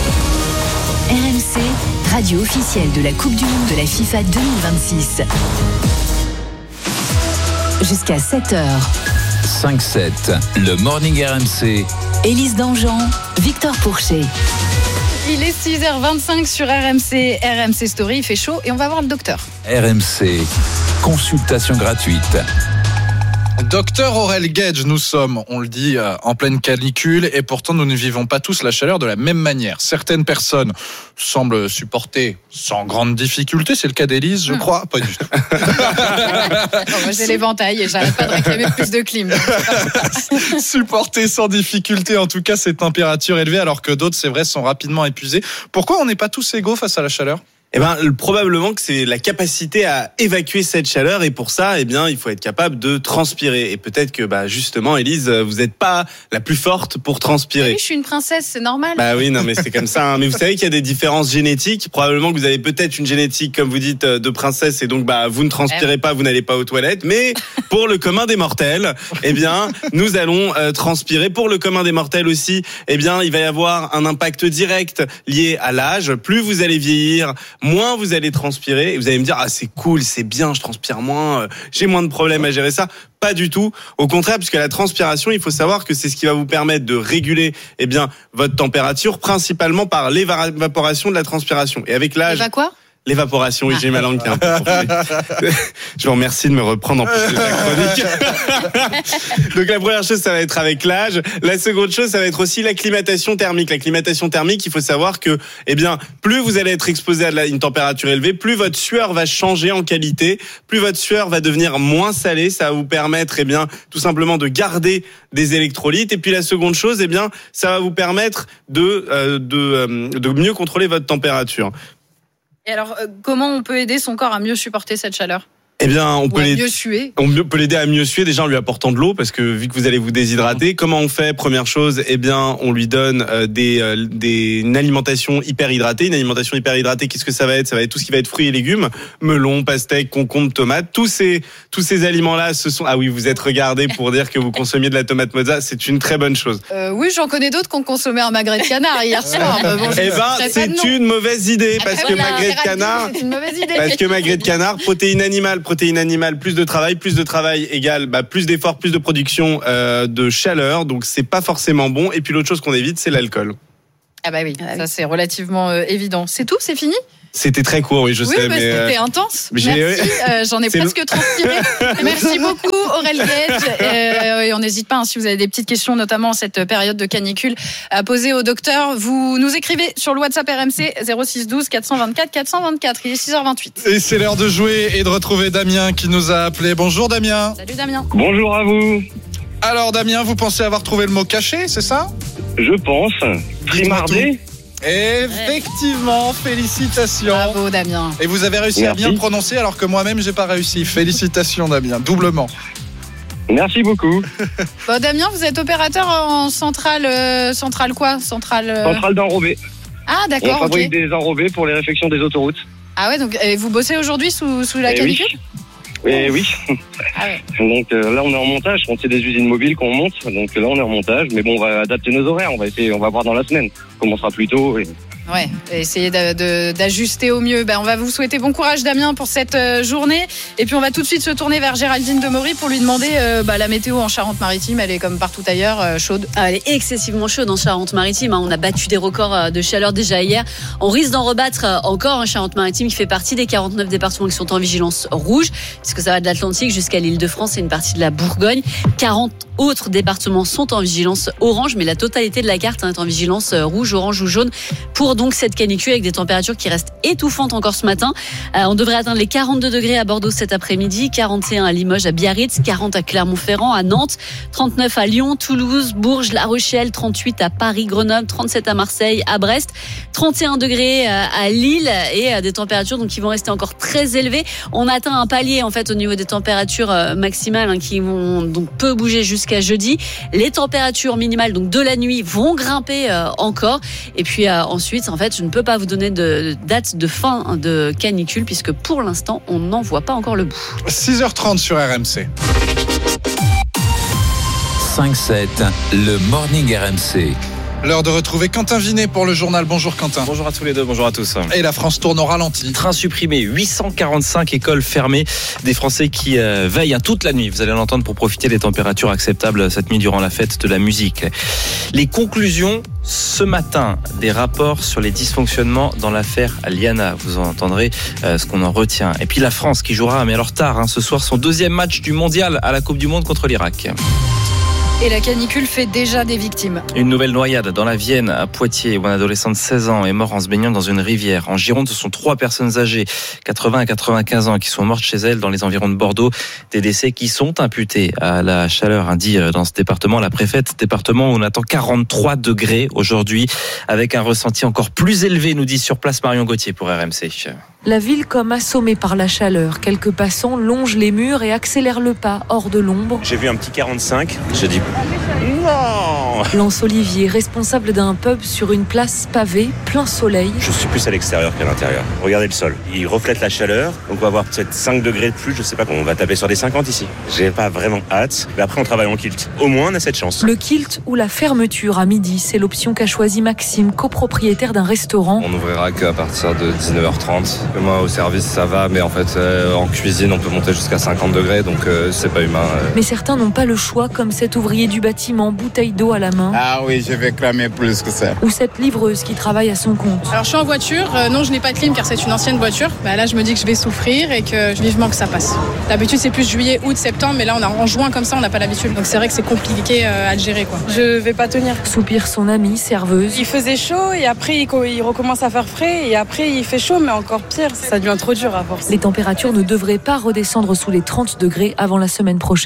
R M C, radio officielle de la Coupe du Monde de la FIFA deux mille vingt-six. Jusqu'à sept heures. cinq sept, le Morning R M C. Élise Dangean, Victor Pourchet. Il est six heures vingt-cinq sur R M C, R M C Story, il fait chaud et on va voir le docteur. R M C, consultation gratuite. Docteur Aurel Gage, nous sommes, on le dit, en pleine canicule et pourtant nous ne vivons pas tous la chaleur de la même manière. Certaines personnes semblent supporter sans grande difficulté, c'est le cas d'Élise, je crois, pas du tout. Non, moi j'ai l'éventail et j'arrête pas de réclamer plus de clim. Supporter sans difficulté en tout cas ces températures élevées alors que d'autres, c'est vrai, sont rapidement épuisées. Pourquoi on n'est pas tous égaux face à la chaleur ? Eh ben, probablement que c'est la capacité à évacuer cette chaleur et pour ça, eh bien, il faut être capable de transpirer. Et peut-être que, bah, justement, Élise, vous n'êtes pas la plus forte pour transpirer. Oui, je suis une princesse, c'est normal. Bah oui, non, mais c'est comme ça. Hein. Mais vous savez qu'il y a des différences génétiques. Probablement que vous avez peut-être une génétique, comme vous dites, de princesse et donc, bah, vous ne transpirez pas, vous n'allez pas aux toilettes. Mais pour le commun des mortels, eh bien, nous allons euh, transpirer. Pour le commun des mortels aussi, eh bien, il va y avoir un impact direct lié à l'âge. Plus vous allez vieillir, moins vous allez transpirer et vous allez me dire ah c'est cool, c'est bien, je transpire moins, euh, j'ai moins de problèmes à gérer ça. Pas du tout. Au contraire, puisque la transpiration, il faut savoir que c'est ce qui va vous permettre de réguler eh bien votre température, principalement par l'évaporation de la transpiration. Et avec l'âge. Et quoi L'évaporation, oui, j'ai ma langue qui est un peu profondée. Je vous remercie de me reprendre en plus de la chronique. Donc la première chose, ça va être avec l'âge. La seconde chose, ça va être aussi l'acclimatation thermique. L'acclimatation thermique, il faut savoir que, eh bien, plus vous allez être exposé à une température élevée, plus votre sueur va changer en qualité, plus votre sueur va devenir moins salée. Ça va vous permettre, eh bien, tout simplement de garder des électrolytes. Et puis la seconde chose, eh bien, ça va vous permettre de, euh, de, euh, de mieux contrôler votre température. Et alors, euh, comment on peut aider son corps à mieux supporter cette chaleur ? Eh bien, on Ou peut à les- mieux suer. On peut l'aider à mieux suer déjà en lui apportant de l'eau parce que vu que vous allez vous déshydrater, comment on fait? Première chose, eh bien, on lui donne euh, des, euh, des une alimentation hyper hydratée. Une alimentation hyper hydratée, qu'est-ce que ça va être? Ça va être tout ce qui va être fruits et légumes, melon, pastèque, concombre, tomate. Tous ces tous ces aliments-là, ce sont ah oui, vous êtes regardé pour dire que vous consommiez de la tomate mozza, c'est une très bonne chose. Euh, oui, j'en connais d'autres qui ont consommé un magret de canard hier soir. mais bon, je Eh ne ben, citerai pas c'est de nom. une mauvaise idée parce que Voilà, magret de Géraldine, canard. c'est une mauvaise idée. Parce que magret de canard, protéines animales, protéines animales, plus de travail, plus de travail égale bah, plus d'efforts, plus de production euh, de chaleur. Donc c'est pas forcément bon. Et puis l'autre chose qu'on évite, c'est l'alcool. Ah bah oui, ça c'est relativement euh, évident. C'est tout, c'est fini? C'était très court, oui, je Oui, sais, bah, mais c'était euh, intense. j'ai- Merci, euh, j'en ai C'est presque long. transpiré. Merci beaucoup Aurel Gage. Euh, et on n'hésite pas, hein, si vous avez des petites questions, notamment en cette période de canicule, à poser au docteur. Vous nous écrivez sur le WhatsApp R M C zéro six douze quatre cent vingt-quatre quatre cent vingt-quatre. Il est six heures vingt-huit. Et c'est l'heure de jouer et de retrouver Damien qui nous a appelé. Bonjour Damien. Salut Damien. Bonjour à vous. Alors Damien, vous pensez avoir trouvé le mot caché, c'est ça? Je pense. Primardé. Effectivement, félicitations. Bravo Damien. Et vous avez réussi à Merci. bien le prononcer alors que moi-même j'ai pas réussi. Félicitations Damien, doublement. Merci beaucoup. Bon, Damien, vous êtes opérateur en centrale, euh, centrale quoi? Centrale. euh, Centrale d'enrobés. Ah On d'accord. Ok. fabrique des enrobés pour les réfections des autoroutes. Ah ouais, donc euh, vous bossez aujourd'hui sous, sous la Eh canicule? oui. Eh oui. Ah ouais. Donc euh, là on est en montage. On c'est des usines mobiles qu'on monte. Donc là on est en montage. Mais bon, on va adapter nos horaires. On va essayer. On va voir dans la semaine. On commencera plus tôt. Et... Ouais, essayer de- de- d'ajuster au mieux. Ben, on va vous souhaiter bon courage Damien pour cette euh, journée. Et puis on va tout de suite se tourner vers Géraldine Demory pour lui demander euh, bah, la météo en Charente-Maritime. Elle est comme partout ailleurs, euh, chaude. Ah, elle est excessivement chaude en Charente-Maritime. hein. On a battu des records euh, de chaleur déjà hier. On risque d'en rebattre euh, encore en Charente-Maritime qui fait partie des quarante-neuf départements qui sont en vigilance rouge, puisque ça va de l'Atlantique jusqu'à l'Île-de-France et une partie de la Bourgogne. quarante autres départements sont en vigilance orange, mais la totalité de la carte hein, est en vigilance euh, rouge, orange ou jaune pour donc cette canicule avec des températures qui restent étouffantes encore ce matin. Euh, on devrait atteindre les quarante-deux degrés à Bordeaux cet après-midi, quarante et un à Limoges, à Biarritz, quarante à Clermont-Ferrand, à Nantes, trente-neuf à Lyon, Toulouse, Bourges, La Rochelle, trente-huit à Paris, Grenoble, trente-sept à Marseille, à Brest, trente et un degrés euh, à Lille et euh, des températures donc qui vont rester encore très élevées. On atteint un palier en fait au niveau des températures euh, maximales hein, qui vont donc peu bouger jusqu'à jeudi. Les températures minimales donc de la nuit vont grimper euh, encore et puis euh, ensuite en fait je ne peux pas vous donner de date de fin de canicule puisque pour l'instant on n'en voit pas encore le bout. six heures trente sur R M C. cinq sept, le Morning R M C. L'heure de retrouver Quentin Vinet pour le journal. Bonjour Quentin. Bonjour à tous les deux, bonjour à tous. Et la France tourne au ralenti. Train supprimé, huit cent quarante-cinq écoles fermées, des Français qui euh, veillent hein, toute la nuit, vous allez l'entendre, pour profiter des températures acceptables cette nuit durant la fête de la musique. Les conclusions ce matin des rapports sur les dysfonctionnements dans l'affaire Liana, vous entendrez euh, ce qu'on en retient. Et puis la France qui jouera, mais alors tard, hein, ce soir son deuxième match du mondial à la Coupe du Monde contre l'Irak. Et la canicule fait déjà des victimes. Une nouvelle noyade dans la Vienne, à Poitiers, où un adolescent de seize ans est mort en se baignant dans une rivière. En Gironde, ce sont trois personnes âgées, quatre-vingts à quatre-vingt-quinze ans, qui sont mortes chez elles dans les environs de Bordeaux. Des décès qui sont imputés à la chaleur, hein, dit dans ce département la préfète. Département où on attend quarante-trois degrés aujourd'hui, avec un ressenti encore plus élevé, nous dit sur place Marion Gauthier pour R M C. La ville comme assommée par la chaleur. Quelques passants longent les murs et accélèrent le pas hors de l'ombre. J'ai vu un petit quarante-cinq, j'ai dit non. Lance Olivier, responsable d'un pub sur une place pavée, plein soleil. Je suis plus à l'extérieur qu'à l'intérieur. Regardez le sol, il reflète la chaleur, donc on va avoir peut-être cinq degrés de plus, je sais pas, on va taper sur des cinquante ici. J'ai pas vraiment hâte, mais après on travaille en kilt. Au moins on a cette chance. Le kilt ou la fermeture à midi, c'est l'option qu'a choisi Maxime, copropriétaire d'un restaurant. On n'ouvrira qu'à partir de dix-neuf heures trente. Moi au service ça va, mais en fait euh, en cuisine on peut monter jusqu'à cinquante degrés, donc euh, c'est pas humain. Euh. Mais certains n'ont pas le choix, comme cet ouvrier du bâtiment, bouteille d'eau à la main. Ah oui, je vais cramer plus que ça. Ou cette livreuse qui travaille à son compte. Alors je suis en voiture, euh, non je n'ai pas de clim car c'est une ancienne voiture. Bah, là je me dis que je vais souffrir et que vivement que ça passe. D'habitude c'est plus juillet, août, septembre, mais là on a en juin comme ça on n'a pas l'habitude. Donc c'est vrai que c'est compliqué euh, à le gérer quoi. Je vais pas tenir. Soupire son amie, serveuse. Il faisait chaud et après il, il recommence à faire frais et après il fait chaud mais encore pire, ça devient trop dur à force. Les températures ne devraient pas redescendre sous les trente degrés avant la semaine prochaine.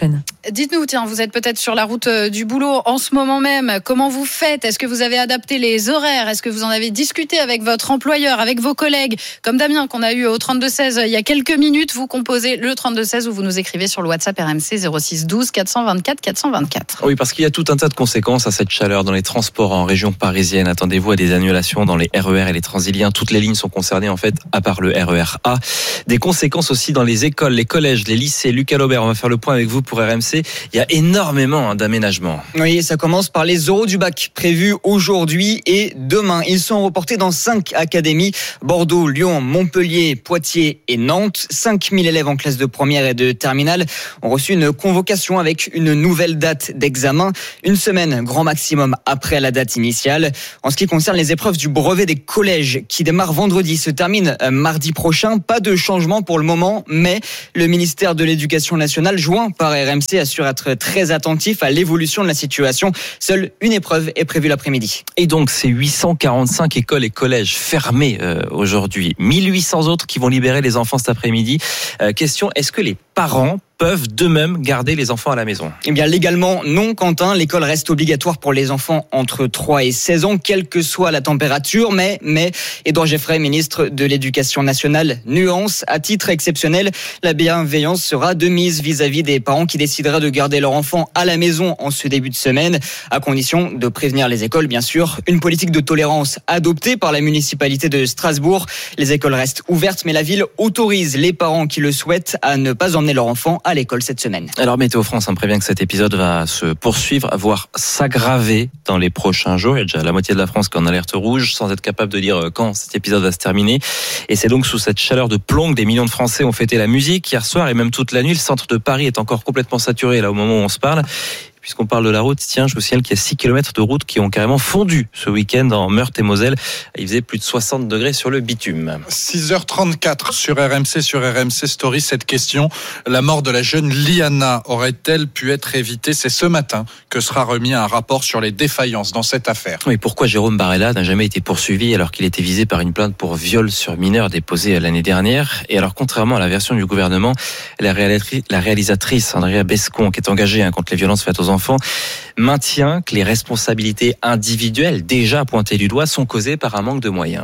Dites-nous, tiens, vous êtes peut-être sur la route du boulot en ce moment même. Comment vous faites ? Est-ce que vous avez adapté les horaires ? Est-ce que vous en avez discuté avec votre employeur, avec vos collègues ? Comme Damien qu'on a eu au trente-deux seize il y a quelques minutes, vous composez le trente-deux seize ou vous nous écrivez sur le WhatsApp R M C zéro six douze quatre cent vingt-quatre quatre cent vingt-quatre. Oui, parce qu'il y a tout un tas de conséquences à cette chaleur dans les transports en région parisienne. Attendez-vous à des annulations dans les R E R et les Transiliens. Toutes les lignes sont concernées en fait, à part le R E R A. Des conséquences aussi dans les écoles, les collèges, les lycées. Lucas Laubert, on va faire le point avec vous pour R M C. Il y a énormément d'aménagements. Oui, ça commence par les oraux du bac prévus aujourd'hui et demain. Ils sont reportés dans cinq académies. Bordeaux, Lyon, Montpellier, Poitiers et Nantes. cinq mille élèves en classe de première et de terminale ont reçu une convocation avec une nouvelle date d'examen. Une semaine, grand maximum, après la date initiale. En ce qui concerne les épreuves du brevet des collèges qui démarrent vendredi, se terminent mardi prochain. Pas de changement pour le moment, mais le ministère de l'Éducation nationale, joint par R M C, assure être très attentif à l'évolution de la situation. Seule une épreuve est prévue l'après-midi. Et donc, c'est huit cent quarante-cinq écoles et collèges fermés euh, aujourd'hui. mille huit cents autres qui vont libérer les enfants cet après-midi. Euh, question, est-ce que les parents peuvent d'eux-mêmes garder les enfants à la maison? Eh bien, légalement, non, Quentin. L'école reste obligatoire pour les enfants entre trois et seize ans, quelle que soit la température. Mais, mais, Édouard Geoffrey, ministre de l'Éducation nationale, nuance, à titre exceptionnel, la bienveillance sera de mise vis-à-vis des parents qui décideraient de garder leur enfant à la maison en ce début de semaine, à condition de prévenir les écoles, bien sûr. Une politique de tolérance adoptée par la municipalité de Strasbourg. Les écoles restent ouvertes, mais la ville autorise les parents qui le souhaitent à ne pas emmener leur enfant à l'école cette semaine. Alors Météo France hein, prévient que cet épisode va se poursuivre, voire s'aggraver dans les prochains jours. Il y a déjà la moitié de la France qui est en alerte rouge, sans être capable de dire quand cet épisode va se terminer. Et c'est donc sous cette chaleur de plomb que des millions de Français ont fêté la musique hier soir et même toute la nuit. Le centre de Paris est encore complètement saturé là au moment où on se parle. Puisqu'on parle de la route, tiens, je vous signale qu'il y a six kilomètres de route qui ont carrément fondu ce week-end en Meurthe et Moselle. Il faisait plus de soixante degrés sur le bitume. six heures trente-quatre sur R M C, sur R M C Story, cette question. La mort de la jeune Liana aurait-elle pu être évitée? C'est ce matin que sera remis un rapport sur les défaillances dans cette affaire. Oui, pourquoi Jérôme Barella n'a jamais été poursuivi alors qu'il était visé par une plainte pour viol sur mineur déposée l'année dernière? Et alors, contrairement à la version du gouvernement, la réalisatrice, la réalisatrice Andrea Bescon, qui est engagée hein, contre les violences faites aux enfants, maintient que les responsabilités individuelles déjà pointées du doigt sont causées par un manque de moyens.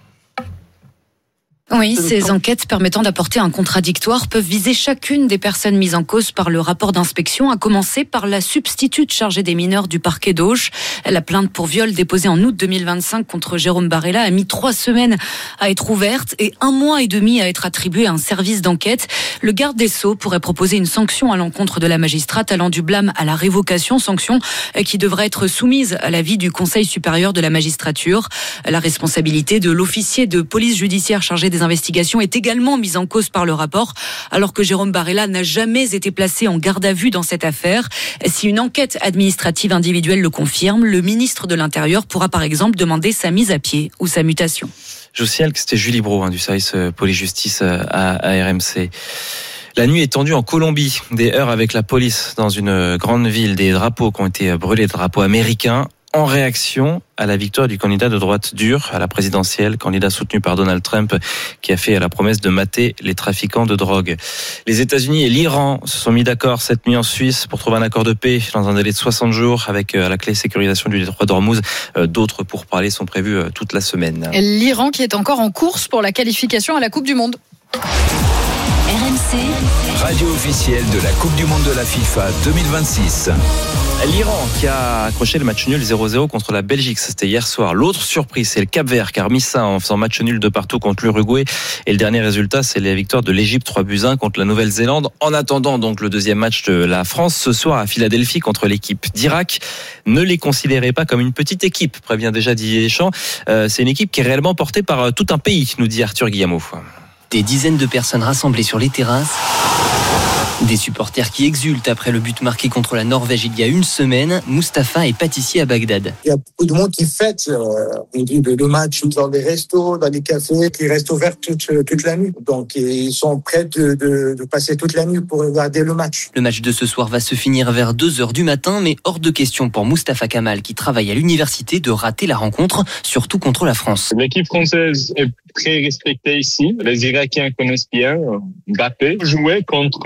Oui, ces enquêtes permettant d'apporter un contradictoire peuvent viser chacune des personnes mises en cause par le rapport d'inspection, à commencer par la substitute chargée des mineurs du parquet d'Auch. La plainte pour viol déposée en août deux mille vingt-cinq contre Jérôme Barella a mis trois semaines à être ouverte et un mois et demi à être attribué à un service d'enquête. Le garde des Sceaux pourrait proposer une sanction à l'encontre de la magistrate allant du blâme à la révocation, sanction qui devrait être soumise à l'avis du Conseil supérieur de la magistrature. La responsabilité de l'officier de police judiciaire chargé des investigations est également mise en cause par le rapport, alors que Jérôme Barella n'a jamais été placé en garde à vue dans cette affaire. Si une enquête administrative individuelle le confirme, le ministre de l'Intérieur pourra par exemple demander sa mise à pied ou sa mutation. Je vous signale que c'était Julie Brault hein, du service police-justice à, à R M C. La nuit est tendue en Colombie. Des heurts avec la police dans une grande ville, des drapeaux qui ont été brûlés, des drapeaux américains, en réaction à la victoire du candidat de droite dure à la présidentielle, candidat soutenu par Donald Trump, qui a fait la promesse de mater les trafiquants de drogue. Les États-Unis et l'Iran se sont mis d'accord cette nuit en Suisse pour trouver un accord de paix dans un délai de soixante jours avec à la clé sécurisation du détroit d'Ormuz. D'autres pourparlers sont prévus toute la semaine. L'Iran qui est encore en course pour la qualification à la Coupe du Monde. R M C, radio officielle de la Coupe du Monde de la FIFA deux mille vingt-six. L'Iran qui a accroché le match nul zéro zéro contre la Belgique, c'était hier soir. L'autre surprise, c'est le Cap-Vert qui a remis ça en faisant match nul de partout contre l'Uruguay. Et le dernier résultat, c'est la victoire de l'Égypte trois buts à un contre la Nouvelle-Zélande. En attendant donc le deuxième match de la France ce soir à Philadelphie contre l'équipe d'Irak. Ne les considérez pas comme une petite équipe, prévient déjà Didier Deschamps. Euh, c'est une équipe qui est réellement portée par tout un pays, nous dit Arthur Guillemot. Des dizaines de personnes rassemblées sur les terrasses. Des supporters qui exultent après le but marqué contre la Norvège il y a une semaine. Mustapha est pâtissier à Bagdad. Il y a beaucoup de monde qui fête euh, le match dans des restos, dans des cafés, qui restent ouverts toute, toute la nuit. Donc ils sont prêts de, de, de passer toute la nuit pour regarder le match. Le match de ce soir va se finir vers deux heures du matin, mais hors de question pour Mustapha Kamal, qui travaille à l'université, de rater la rencontre, surtout contre la France. L'équipe française est très respectée ici. Les Irakiens connaissent bien Mbappé. Jouer contre la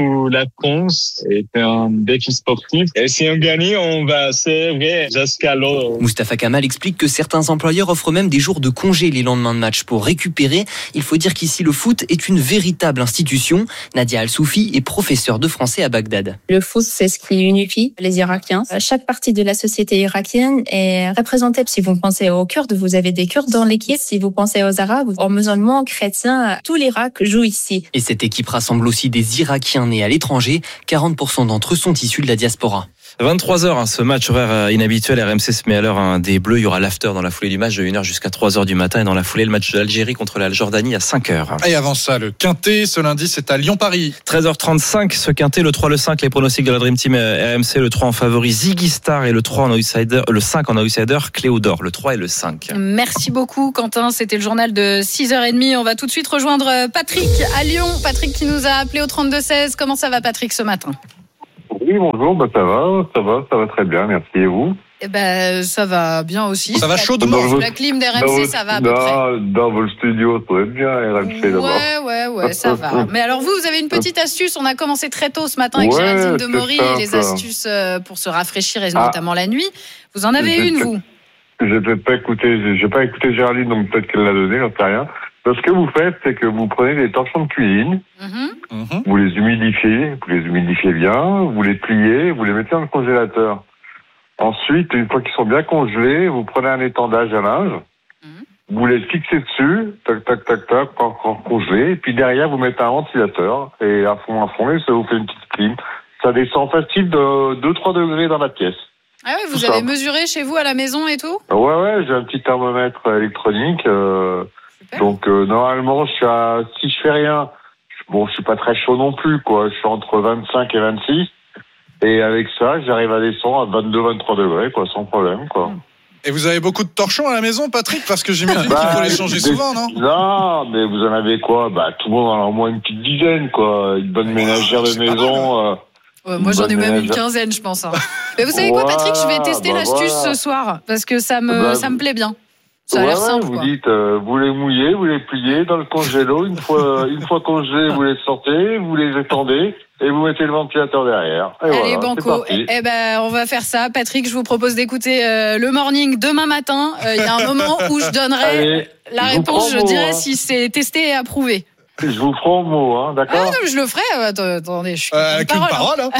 vacances est un défi sportif. Et si on gagne, on va serrer jusqu'à l'eau. Moustapha Kamal explique que certains employeurs offrent même des jours de congé les lendemains de match pour récupérer. Il faut dire qu'ici, le foot est une véritable institution. Nadia Al-Soufi est professeure de français à Bagdad. Le foot, c'est ce qui unifie les Irakiens. Chaque partie de la société irakienne est représentée. Si vous pensez aux Kurdes, vous avez des Kurdes dans l'équipe. Si vous pensez aux Arabes, aux musulmans, chrétiens, tout l'Irak joue ici. Et cette équipe rassemble aussi des Irakiens nés à l'étranger. quarante pour cent d'entre eux sont issus de la diaspora. vingt-trois heures, hein, ce match horaire inhabituel. R M C se met à l'heure hein, des Bleus. Il y aura l'after dans la foulée du match de une heure jusqu'à trois heures du matin. Et dans la foulée, le match de l'Algérie contre la Jordanie à cinq heures. Et avant ça, le Quintet, ce lundi, c'est à Lyon-Paris. treize heures trente-cinq, ce Quintet, le trois, le cinq, les pronostics de la Dream Team R M C. Le trois en favori, Ziggy Star, et le trois en outsider, le cinq en outsider, Cléodore. Le trois et le cinq. Merci beaucoup, Quentin. C'était le journal de six heures trente. On va tout de suite rejoindre Patrick à Lyon. Patrick qui nous a appelé au trente-deux seize. Comment ça va, Patrick, ce matin? Oui, bonjour, bah ça va, ça va, ça va très bien, merci. Et vous? Eh ben, ça va bien aussi. Ça va chaudement. Sous la clim d'R M C, ça va à peu près. Dans vos studios, ça va être bien, R M C d'abord. Ouais, ouais, ouais, ça va. Mais alors vous, vous avez une petite astuce. On a commencé très tôt ce matin avec ouais, Géraldine Demory et les astuces pour se rafraîchir, et notamment ah, la nuit. Vous en avez une, vous? J'ai peut-être pas écouté, j'ai pas écouté Géraldine, donc peut-être qu'elle l'a donné, j'en sais rien. Ce que vous faites, c'est que vous prenez des torchons de cuisine, mmh. vous les humidifiez, vous les humidifiez bien, vous les pliez, vous les mettez dans le congélateur. Ensuite, une fois qu'ils sont bien congelés, vous prenez un étendage à linge, mmh. vous les fixez dessus, tac, tac, tac, tac, encore congelés, et puis derrière, vous mettez un ventilateur, et à fond, à fond, et ça vous fait une petite clim. Ça descend facile de deux à trois degrés dans la pièce. Ah oui, vous tout avez ça. Mesuré chez vous à la maison et tout? Ouais, ouais, j'ai un petit thermomètre électronique, euh, donc euh, normalement, je suis à, si je fais rien, bon, je suis pas très chaud non plus, quoi. Je suis entre vingt-cinq et vingt-six, et avec ça, j'arrive à descendre à vingt-deux à vingt-trois degrés, quoi, sans problème, quoi. Et vous avez beaucoup de torchons à la maison, Patrick? Parce que j'imagine bah, qu'il faut les changer des... souvent, non? Non, mais vous en avez quoi? Bah, tout le monde en a au moins une petite dizaine, quoi. Une bonne ménagère de maison. Euh, ouais, moi, j'en ai même une quinzaine, je pense. Hein. Mais vous savez quoi, Patrick? Je vais tester bah, l'astuce voilà. ce soir, parce que ça me, bah, ça me plaît bien. Ça a ouais, l'air simple, vous quoi. dites, euh, vous les mouillez, vous les pliez dans le congélo. Une fois, une fois congelés, vous les sortez, vous les étendez et vous mettez le ventilateur derrière. Et Allez, voilà, banco. Eh eh ben, on va faire ça. Patrick, je vous propose d'écouter euh, le morning demain matin. Il euh, y a un moment où je donnerai Allez, la je réponse. Je mot, dirai hein. si c'est testé et approuvé. Je vous ferai au mot, hein, d'accord? Ah non, je le ferai. Attendez, je suis euh, avec une parole. Hein.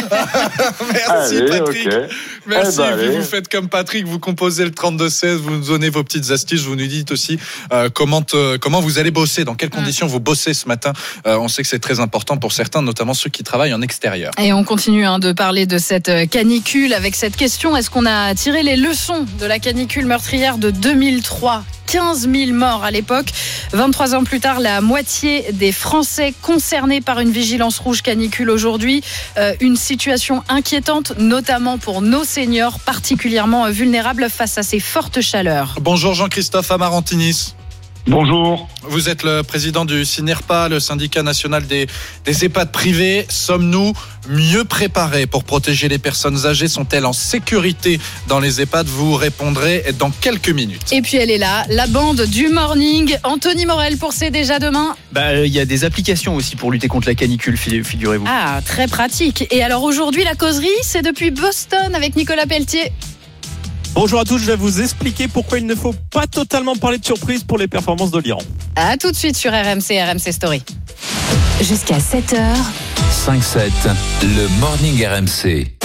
Merci, allez, Patrick. Okay. Merci. Eh ben, vous, vous faites comme Patrick, vous composez le trente-deux seize, vous nous donnez vos petites astuces, vous nous dites aussi euh, comment, te, comment vous allez bosser, dans quelles conditions vous bossez ce matin. Euh, on sait que c'est très important pour certains, notamment ceux qui travaillent en extérieur. Et on continue hein, de parler de cette canicule avec cette question. Est-ce qu'on a tiré les leçons de la canicule meurtrière de deux mille trois? quinze mille morts à l'époque. vingt-trois ans plus tard, la moitié des Français concernés par une vigilance rouge canicule aujourd'hui. Euh, une situation inquiétante, notamment pour nos seniors, particulièrement vulnérables face à ces fortes chaleurs. Bonjour Jean-Christophe Amarantinis. Bonjour. Vous êtes le président du SYNERPA, le syndicat national des, des EHPAD privés. Sommes-nous mieux préparés pour protéger les personnes âgées? Sont-elles en sécurité dans les EHPAD? Vous répondrez dans quelques minutes. Et puis elle est là, la bande du morning. Anthony Morel pour C'est déjà demain. Bah, il y a des applications aussi pour lutter contre la canicule, figurez-vous. Ah, très pratique. Et alors aujourd'hui, la causerie, c'est depuis Boston avec Nicolas Pelletier. Bonjour à tous, je vais vous expliquer pourquoi il ne faut pas totalement parler de surprise pour les performances de l'Iran. A tout de suite sur R M C, R M C Story. Jusqu'à sept heures. cinq sept, le Morning R M C.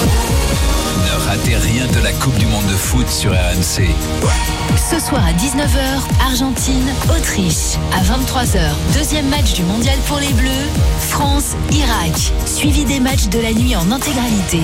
Ne ratez rien de la Coupe du Monde de foot sur R M C. Ce soir à dix-neuf heures, Argentine, Autriche. À vingt-trois heures, deuxième match du mondial pour les Bleus, France, Irak. Suivi des matchs de la nuit en intégralité.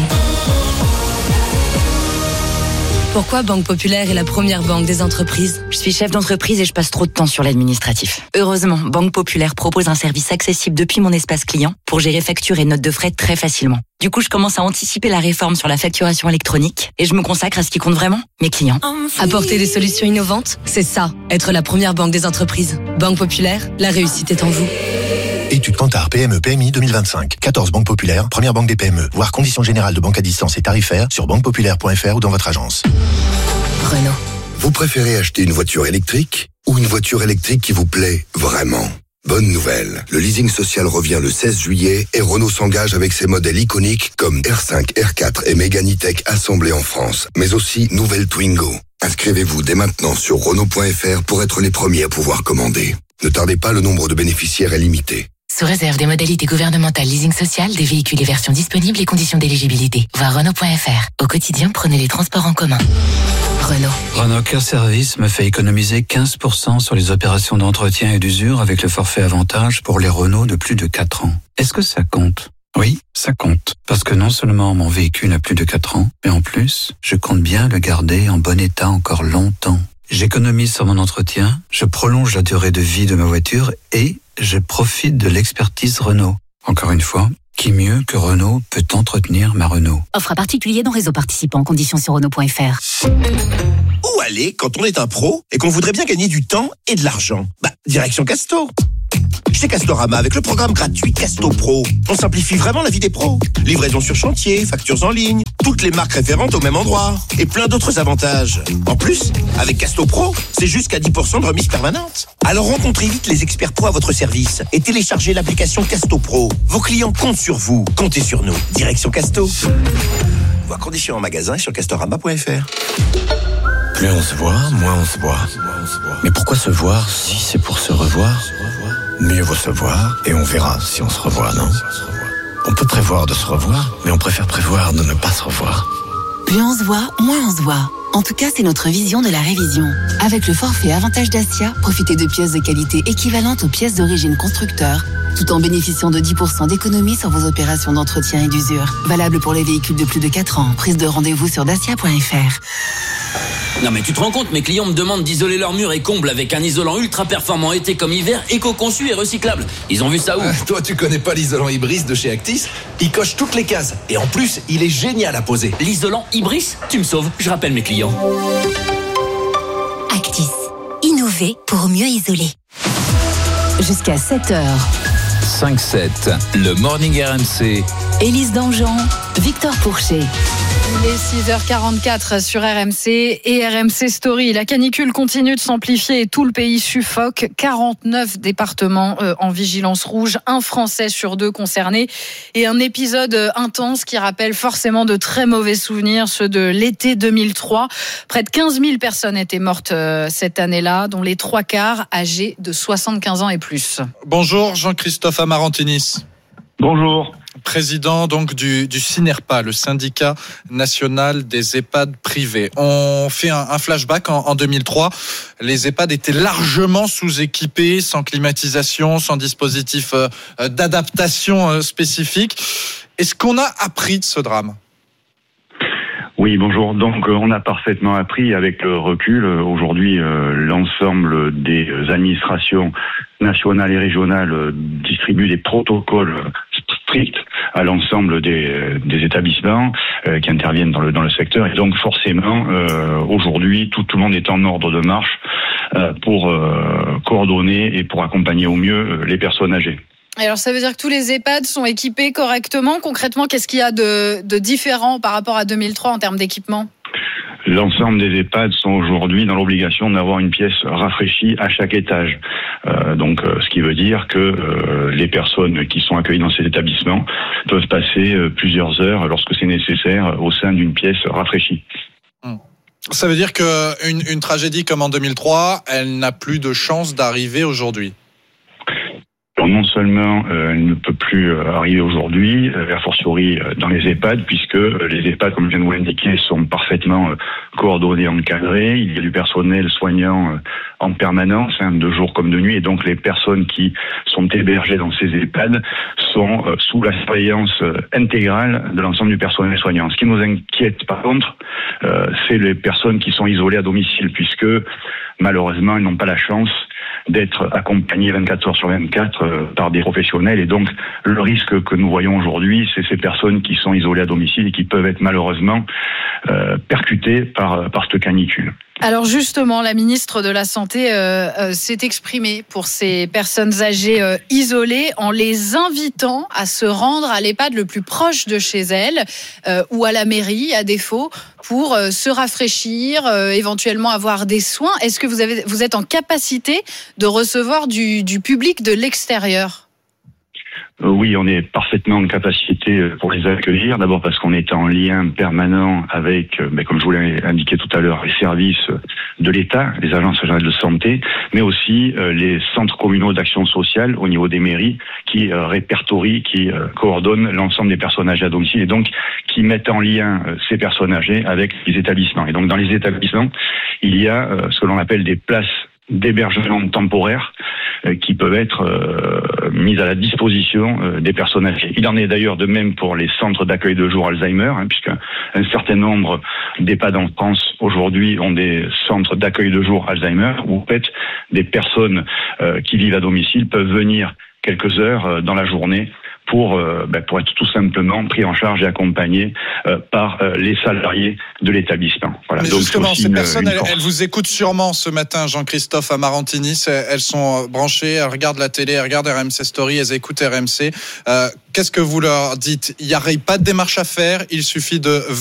Pourquoi Banque Populaire est la première banque des entreprises? Je suis chef d'entreprise et je passe trop de temps sur l'administratif. Heureusement, Banque Populaire propose un service accessible depuis mon espace client pour gérer factures et notes de frais très facilement. Du coup, je commence à anticiper la réforme sur la facturation électronique et je me consacre à ce qui compte vraiment, mes clients. Apporter des solutions innovantes, c'est ça, être la première banque des entreprises. Banque Populaire, la réussite est en vous. Étude Kantar P M E P M I deux mille vingt-cinq. quatorze banques populaires, première banque des P M E. Voir conditions générales de banque à distance et tarifaires sur banque populaire point f r ou dans votre agence. Renault. Vous préférez acheter une voiture électrique ou une voiture électrique qui vous plaît vraiment? Bonne nouvelle, le leasing social revient le seize juillet et Renault s'engage avec ses modèles iconiques comme R cinq, R quatre et Mégane E-Tech assemblés en France, mais aussi nouvelle Twingo. Inscrivez-vous dès maintenant sur Renault point F R pour être les premiers à pouvoir commander. Ne tardez pas, le nombre de bénéficiaires est limité. Sous réserve des modalités gouvernementales leasing social, des véhicules et versions disponibles et conditions d'éligibilité. Voir Renault point F R. Au quotidien, prenez les transports en commun. Renault. Renault Care Service me fait économiser quinze pour cent sur les opérations d'entretien et d'usure avec le forfait avantage pour les Renault de plus de quatre ans. Est-ce que ça compte ? Oui, ça compte. Parce que non seulement mon véhicule a plus de quatre ans, mais en plus, je compte bien le garder en bon état encore longtemps. J'économise sur mon entretien, je prolonge la durée de vie de ma voiture et je profite de l'expertise Renault. Encore une fois, qui mieux que Renault peut entretenir ma Renault ? Offre à particulier dans réseau participant. Conditions sur Renault point F R. Où aller quand on est un pro et qu'on voudrait bien gagner du temps et de l'argent ? Bah, direction Casto. Chez Castorama, avec le programme gratuit Casto Pro, on simplifie vraiment la vie des pros. Livraison sur chantier, factures en ligne, toutes les marques référentes au même endroit et plein d'autres avantages. En plus, avec Casto Pro, c'est jusqu'à dix pour cent de remise permanente. Alors rencontrez vite les experts pro à votre service et téléchargez l'application Casto Pro. Vos clients comptent sur vous, comptez sur nous. Direction Casto. Voir conditions en magasin sur castorama point F R. Plus on se voit, moins on se voit. Mais pourquoi se voir si c'est pour se revoir ? Mieux vaut se voir et on verra si on se revoit, non ? On peut prévoir de se revoir, mais on préfère prévoir de ne pas se revoir. Plus on se voit, moins on se voit. En tout cas, c'est notre vision de la révision. Avec le forfait Avantage Dacia, profitez de pièces de qualité équivalentes aux pièces d'origine constructeur, tout en bénéficiant de dix pour cent d'économie sur vos opérations d'entretien et d'usure. Valable pour les véhicules de plus de quatre ans. Prise de rendez-vous sur dacia point F R. Non mais tu te rends compte, mes clients me demandent d'isoler leurs murs et combles avec un isolant ultra performant été comme hiver, éco-conçu et recyclable. Ils ont vu ça où ? Ah, toi tu connais pas l'isolant Ibris de chez Actis ? Il coche toutes les cases et en plus il est génial à poser. L'isolant Ibris ? Tu me sauves, je rappelle mes clients. Actis. Innover pour mieux isoler. Jusqu'à sept heures. cinq sept, le Morning R M C. Élise Dangean, Victor Pourchet. Il est six heures quarante-quatre sur R M C et R M C Story. La canicule continue de s'amplifier et tout le pays suffoque. quarante-neuf départements en vigilance rouge, un Français sur deux concerné et un épisode intense qui rappelle forcément de très mauvais souvenirs, ceux de l'été deux mille trois. Près de quinze mille personnes étaient mortes cette année-là, dont les trois quarts âgées de soixante-quinze ans et plus. Bonjour Jean-Christophe Amarantinis. Bonjour. Président donc du, du SYNERPA, le syndicat national des EHPAD privés. On fait un, un flashback en, en deux mille trois. Les EHPAD étaient largement sous-équipés, sans climatisation, sans dispositif euh, d'adaptation euh, spécifique. Est-ce qu'on a appris de ce drame ? Oui, bonjour. Donc, on a parfaitement appris avec le recul. Aujourd'hui, euh, l'ensemble des administrations nationales et régionales distribuent des protocoles stricts à l'ensemble des, des établissements euh, qui interviennent dans le dans le secteur. Et donc, forcément, euh, aujourd'hui, tout, tout le monde est en ordre de marche euh, pour euh, coordonner et pour accompagner au mieux les personnes âgées. Alors ça veut dire que tous les EHPAD sont équipés correctement. Concrètement, qu'est-ce qu'il y a de, de différent par rapport à deux mille trois en termes d'équipement ? L'ensemble des EHPAD sont aujourd'hui dans l'obligation d'avoir une pièce rafraîchie à chaque étage. Euh, donc, euh, ce qui veut dire que euh, les personnes qui sont accueillies dans ces établissements peuvent passer euh, plusieurs heures, lorsque c'est nécessaire, au sein d'une pièce rafraîchie. Ça veut dire qu'une une tragédie comme en deux mille trois, elle n'a plus de chance d'arriver aujourd'hui ? Alors non seulement euh, elle ne peut plus euh, arriver aujourd'hui, euh, a fortiori euh, dans les EHPAD, puisque euh, les EHPAD, comme je viens de vous l'indiquer, sont parfaitement euh, coordonnés, encadrés. Il y a du personnel soignant euh, en permanence, hein, de jour comme de nuit, et donc les personnes qui sont hébergées dans ces EHPAD sont euh, sous la surveillance euh, intégrale de l'ensemble du personnel soignant. Ce qui nous inquiète, par contre, euh, c'est les personnes qui sont isolées à domicile, puisque malheureusement, elles n'ont pas la chance d'être accompagnées vingt-quatre heures sur vingt-quatre euh, par des professionnels. Et donc, le risque que nous voyons aujourd'hui, c'est ces personnes qui sont isolées à domicile et qui peuvent être malheureusement euh, percutées par, par cette canicule. Alors justement, la ministre de la Santé euh, euh, s'est exprimée pour ces personnes âgées euh, isolées en les invitant à se rendre à l'EHPAD le plus proche de chez elles euh, ou à la mairie, à défaut, pour euh, se rafraîchir, euh, éventuellement avoir des soins. Est-ce que vous, avez, vous êtes en capacité de recevoir du, du public de l'extérieur ? Oui, on est parfaitement en capacité pour les accueillir. D'abord parce qu'on est en lien permanent avec, ben, comme je vous l'ai indiqué tout à l'heure, les services de l'État, les agences régionales de santé, mais aussi euh, les centres communaux d'action sociale au niveau des mairies qui euh, répertorient, qui euh, coordonnent l'ensemble des personnes âgées à domicile et donc qui mettent en lien euh, ces personnes âgées avec les établissements. Et donc dans les établissements, il y a euh, ce que l'on appelle des places d'hébergement temporaire euh, qui peuvent être euh, mises à la disposition euh, des personnes âgées. Il en est d'ailleurs de même pour les centres d'accueil de jour Alzheimer, hein, puisque un certain nombre d'EHPAD en France aujourd'hui ont des centres d'accueil de jour Alzheimer où en fait des personnes euh, qui vivent à domicile peuvent venir quelques heures euh, dans la journée pour euh, ben, pour être tout simplement pris en charge et accompagné euh, par euh, les salariés de l'établissement. Voilà. Mais donc justement, ces une, personnes, une elles, elles vous écoutent sûrement ce matin, Jean-Christophe Amarantini. Elles sont branchées, elles regardent la télé, elles regardent R M C Story, elles écoutent R M C. Euh, qu'est-ce que vous leur dites ? Il n'y a pas de démarche à faire, il suffit de